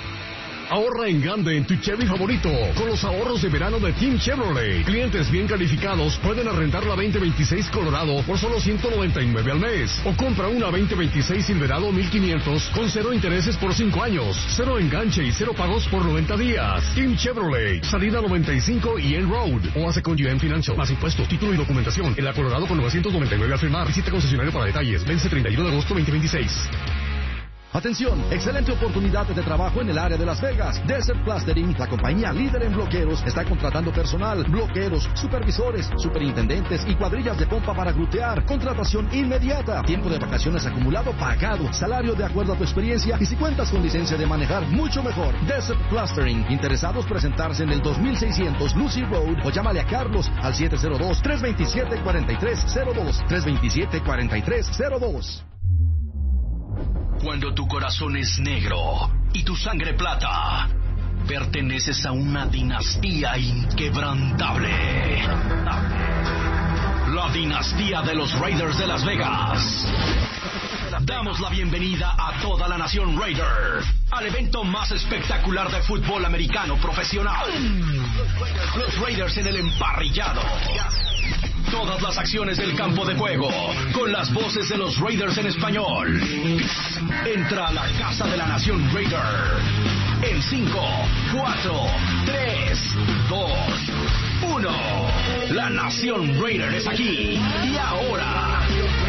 Ahorra en grande en tu Chevy favorito con los ahorros de verano de Team Chevrolet. Clientes bien calificados pueden arrendar la veinte veintiséis Colorado por solo ciento noventa y nueve al mes. O compra una veinte veintiséis Silverado mil quinientos con cero intereses por cinco años, cero enganche y cero pagos por noventa días. Team Chevrolet, salida noventa y cinco y N Road. O hace con U M Financial. Más impuestos, título y documentación. En la Colorado con novecientos noventa y nueve al firmar. Visita concesionario para detalles. Vence treinta y uno de agosto veinte veintiséis. Atención, excelente oportunidad de trabajo en el área de Las Vegas. Desert Plastering, la compañía líder en bloqueros, está contratando personal, bloqueros, supervisores, superintendentes y cuadrillas de pompa para glutear. Contratación inmediata. Tiempo de vacaciones acumulado pagado. Salario de acuerdo a tu experiencia y si cuentas con licencia de manejar, mucho mejor. Desert Plastering. Interesados presentarse en el dos mil seiscientos Lucy Road o llámale a Carlos al siete cero dos, tres dos siete, cuatro tres cero dos. tres dos siete, cuatro tres cero dos. Cuando tu corazón es negro y tu sangre plata, perteneces a una dinastía inquebrantable. La dinastía de los Raiders de Las Vegas. Damos la bienvenida a toda la nación Raider al evento más espectacular de fútbol americano profesional. Los Raiders en el emparrillado. Todas las acciones del campo de juego, con las voces de los Raiders en español. Entra a la Casa de la Nación Raider. En cinco, cuatro, tres, dos, uno. La Nación Raider es aquí. Y ahora,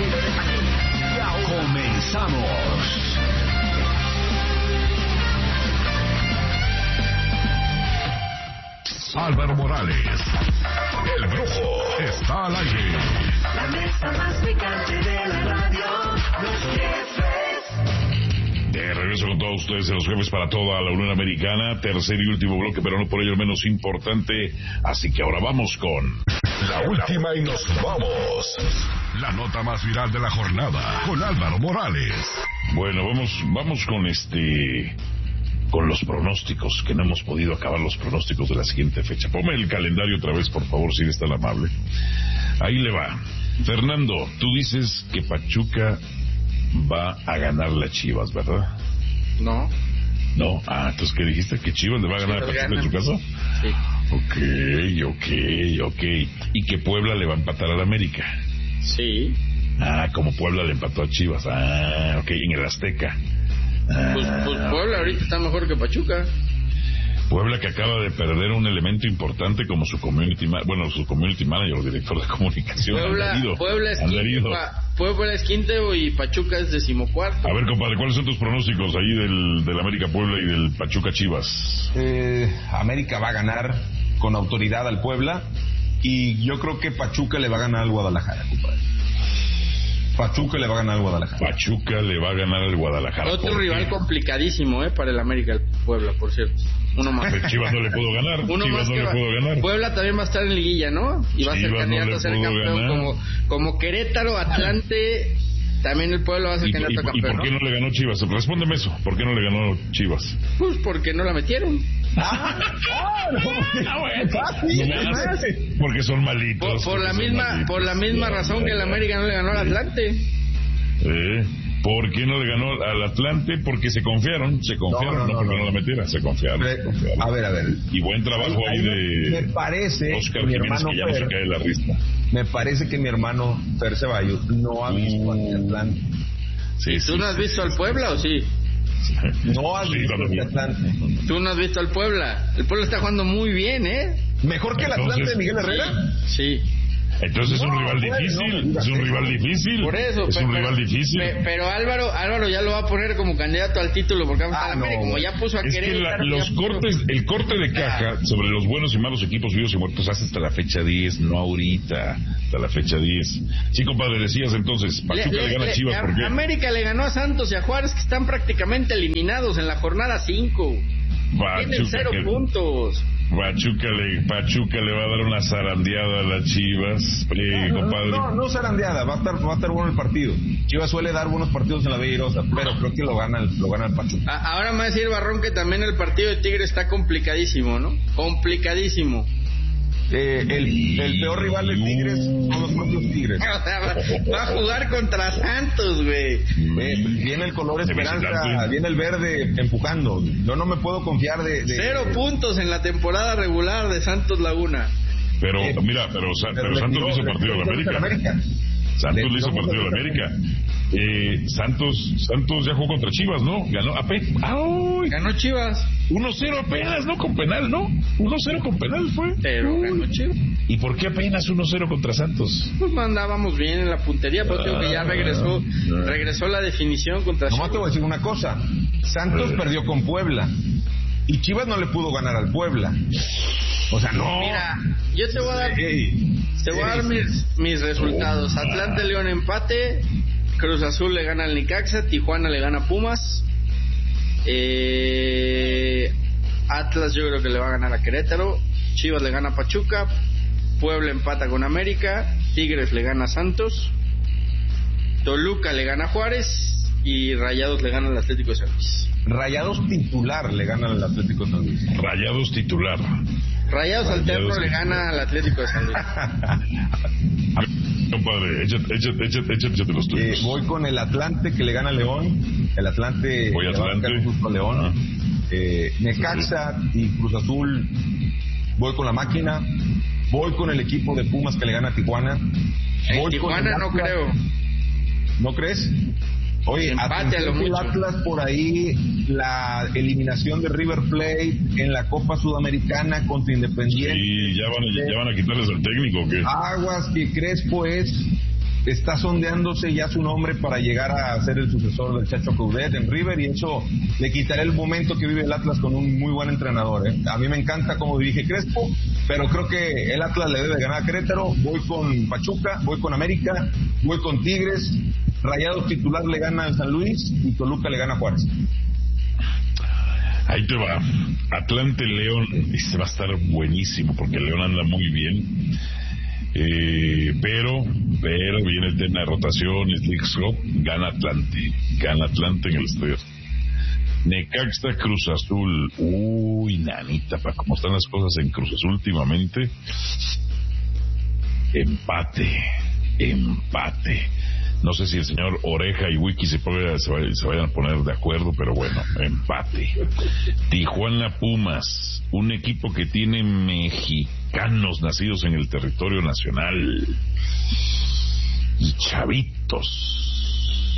comenzamos. Álvaro Morales, el Brujo, está al aire. La mesa más picante de la radio, los jefes. De regreso con todos ustedes en los jefes para toda la Unión Americana, tercer y último bloque, pero no por ello el menos importante, así que ahora vamos con... La última y nos vamos. La nota más viral de la jornada, con Álvaro Morales. Bueno, vamos, vamos con este... con los pronósticos, que no hemos podido acabar los pronósticos de la siguiente fecha. Ponme el calendario otra vez, por favor, si eres tan amable. Ahí le va. Fernando, tú dices que Pachuca va a ganar la Chivas, ¿verdad? No. No, ah, entonces, ¿qué dijiste? ¿Que Chivas le va a ganar a Pachuca en su casa? Sí. Ok, ok, ok. ¿Y que Puebla le va a empatar al América? Sí. Ah, como Puebla le empató a Chivas. Ah, ok, en el Azteca. Pues, pues Puebla ahorita está mejor que Pachuca. Puebla, que acaba de perder un elemento importante como su community ma- bueno, su community manager o director de comunicación. Puebla, Andarido, Puebla, es Andarido. quinto, Puebla es quinto y Pachuca es decimocuarto. A ver, compadre, ¿cuáles son tus pronósticos ahí del, del América Puebla y del Pachuca Chivas? Eh, América va a ganar con autoridad al Puebla y yo creo que Pachuca le va a ganar al Guadalajara, compadre. Pachuca le va a ganar al Guadalajara. Pachuca le va a ganar al Guadalajara. Otro rival complicadísimo, ¿eh? Para el América, el Puebla, por cierto. Uno más. Pero Chivas no le pudo ganar. Uno Chivas más no que le va... pudo ganar. Puebla también va a estar en liguilla, ¿no? Y va a ser Chivas candidato no a ser pudo campeón. ganar. Como, como Querétaro, Atlante, también el Puebla va a ser ¿Y, candidato y, a campeón. ¿Y por qué no le ganó Chivas? Respóndeme eso. ¿Por qué no le ganó Chivas? Pues porque no la metieron. Ah, porque son malitos. Por, por la son misma, malitos. por la misma razón que el América no le ganó al Atlante. Eh, ¿Por qué no le ganó al Atlante? Porque se confiaron, se confiaron, no, no, no, no porque no, no la metiera, se confiaron, se confiaron. A ver, a ver. Y buen trabajo ahí, ahí de... Me parece Oscar que mi Jiménez, hermano que ya no Fer, se cae de la rista. Me parece que mi hermano Fer Ceballos no ha visto uh, al Atlante. Sí, ¿Tú sí, no has sí, visto sí, al Puebla o sí? No has visto al Atlante. ¿Tú no has visto al Puebla? El Puebla está jugando muy bien, ¿eh? ¿Mejor que el Atlante de Miguel Herrera? Sí. Entonces es un no, rival bueno, difícil, no, es un rival difícil. Por eso, es pero, un rival difícil. Pero, pero Álvaro, Álvaro ya lo va a poner como candidato al título porque vamos ah, a no. como ya puso a es querer. Que la, los cortes, puso... el corte de caja ah. sobre los buenos y malos equipos vivos y muertos hace hasta la fecha diez, no ahorita, hasta la fecha diez. Sí, compadre, decías entonces, Pachuca le, le, le gana a Chivas, le, ¿por qué? América le ganó a Santos y a Juárez que están prácticamente eliminados en la jornada cinco. Tienen cero que... puntos. Pachuca le, Pachuca le va a dar una zarandeada a las Chivas, eh, no, compadre. No, no, no zarandeada, va a estar, va a estar bueno el partido. Chivas suele dar buenos partidos en la Belleirosa, pero creo que lo gana el, lo gana el Pachuca. Ahora me va a decir Barrón que también el partido de Tigres está complicadísimo, ¿no? Complicadísimo. Eh, el, el peor rival de Tigres son los propios Tigres. Va a jugar contra Santos, güey. Eh, viene el color esperanza, viene el verde empujando. Yo no me puedo confiar de... de Cero de, puntos en la temporada regular de Santos Laguna. Pero, eh, mira, pero, pero, pero Santos le hizo partido a la América. América. Santos le hizo partido a la América. Eh, Santos Santos ya jugó contra Chivas, ¿no? Ganó apenas. ¡Ay! Ganó Chivas. uno cero apenas, ¿no? Con penal, ¿no? uno cero con penal fue. Pero Uy. ganó Chivas. ¿Y por qué apenas uno cero contra Santos? Pues mandábamos bien en la puntería, pero creo que ya regresó regresó la definición contra Chivas. Nomás te voy a decir una cosa. Santos eh. perdió con Puebla. Y Chivas no le pudo ganar al Puebla. O sea, no. Mira, yo te voy a dar, hey, te voy a dar hey, mis, mis resultados. Atlante León empate, Cruz Azul le gana al Necaxa, Tijuana le gana a Pumas, eh, Atlas yo creo que le va a ganar a Querétaro, Chivas le gana a Pachuca, Puebla empata con América, Tigres le gana a Santos, Toluca le gana a Juárez y Rayados le gana al Atlético de San Luis. Rayados titular le gana al Atlético de San Luis. Rayados titular. Rayados al Templo le gana al Atlético de San Luis. Compadre, échate, échate, échate, échate los tuyos. Eh, voy con el Atlante que le gana a León. El Atlante voy le Atlante. va a justo a León. Ah. Eh, Necaxa sí. y Cruz Azul. Voy con la máquina. Voy con el equipo de Pumas que le gana a Tijuana. En Tijuana no creo. ¿No crees? Oye, empate a lo el mucho. Atlas por ahí, la eliminación de River Plate en la Copa Sudamericana contra Independiente. Sí, ya van a, ya van a quitarles al técnico, ¿o qué? Aguas que Crespo es, está sondeándose ya su nombre para llegar a ser el sucesor del Chacho Coudet en River, y eso le quitará el momento que vive el Atlas con un muy buen entrenador, ¿eh? A mí me encanta cómo dirige Crespo, pero creo que el Atlas le debe ganar a Querétaro. Voy con Pachuca, voy con América, voy con Tigres. Rayados titular le gana a San Luis y Toluca le gana a Juárez. Ahí te va. Atlante León, este va a estar buenísimo porque León anda muy bien. Eh, pero, pero viene el tema de rotaciones, League Cup, gana Atlante, gana Atlante en el estadio. Necaxa Cruz Azul, uy, nanita, para cómo están las cosas en Cruz Azul últimamente. Empate, empate. No sé si el señor Oreja y Wiki se, puede, se, vayan, se vayan a poner de acuerdo, pero bueno, empate. Tijuana Pumas, un equipo que tiene mexicanos nacidos en el territorio nacional y chavitos,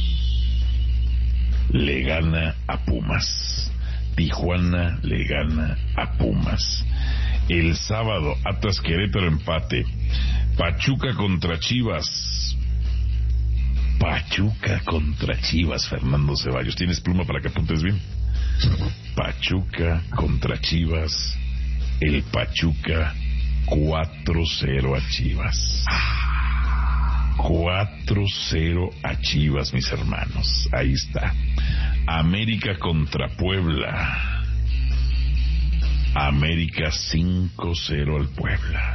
le gana a Pumas. Tijuana le gana a Pumas. El sábado, Atlas Querétaro empate. Pachuca contra Chivas. Pachuca contra Chivas, Fernando Ceballos. ¿Tienes pluma para que apuntes bien? Pachuca contra Chivas. El Pachuca cuatro cero a Chivas. cuatro cero a Chivas, mis hermanos. Ahí está. América contra Puebla. América cinco cero al Puebla.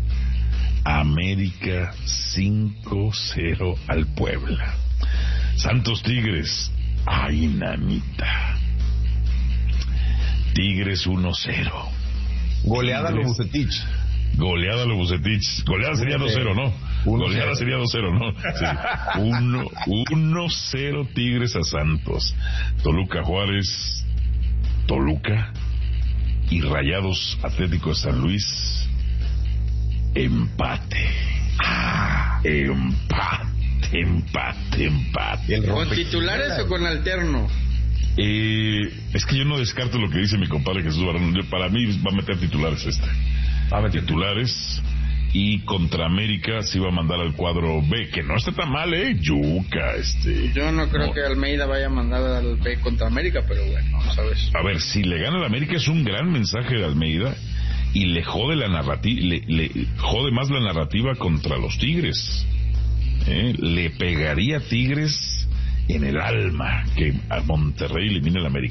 América cinco cero al Puebla. Santos Tigres, ay nanita. Tigres uno cero. Goleada a los Bucetich. Goleada lo Bucetich. Goleada sería dos cero, ¿no? Goleada sería dos cero, ¿no? Sí. uno cero Tigres a Santos. Toluca Juárez. Toluca. Y Rayados Atlético de San Luis. Empate. Ah, empate, empate, empate. ¿Con titulares o con alterno? Eh, es que yo no descarto lo que dice mi compadre Jesús Barón. Para mí va a meter titulares este. Va a meter titulares. Y contra América se iba a mandar al cuadro B, que no está tan mal, ¿eh? Yuca, este... Yo no creo no. que Almeida vaya a mandar al B contra América, pero bueno, vamos a ver. A ver, si le gana al América es un gran mensaje de Almeida y le jode la narrativa, le, le jode más la narrativa contra los Tigres. ¿Eh? Le pegaría a Tigres en el alma que a Monterrey elimine al América.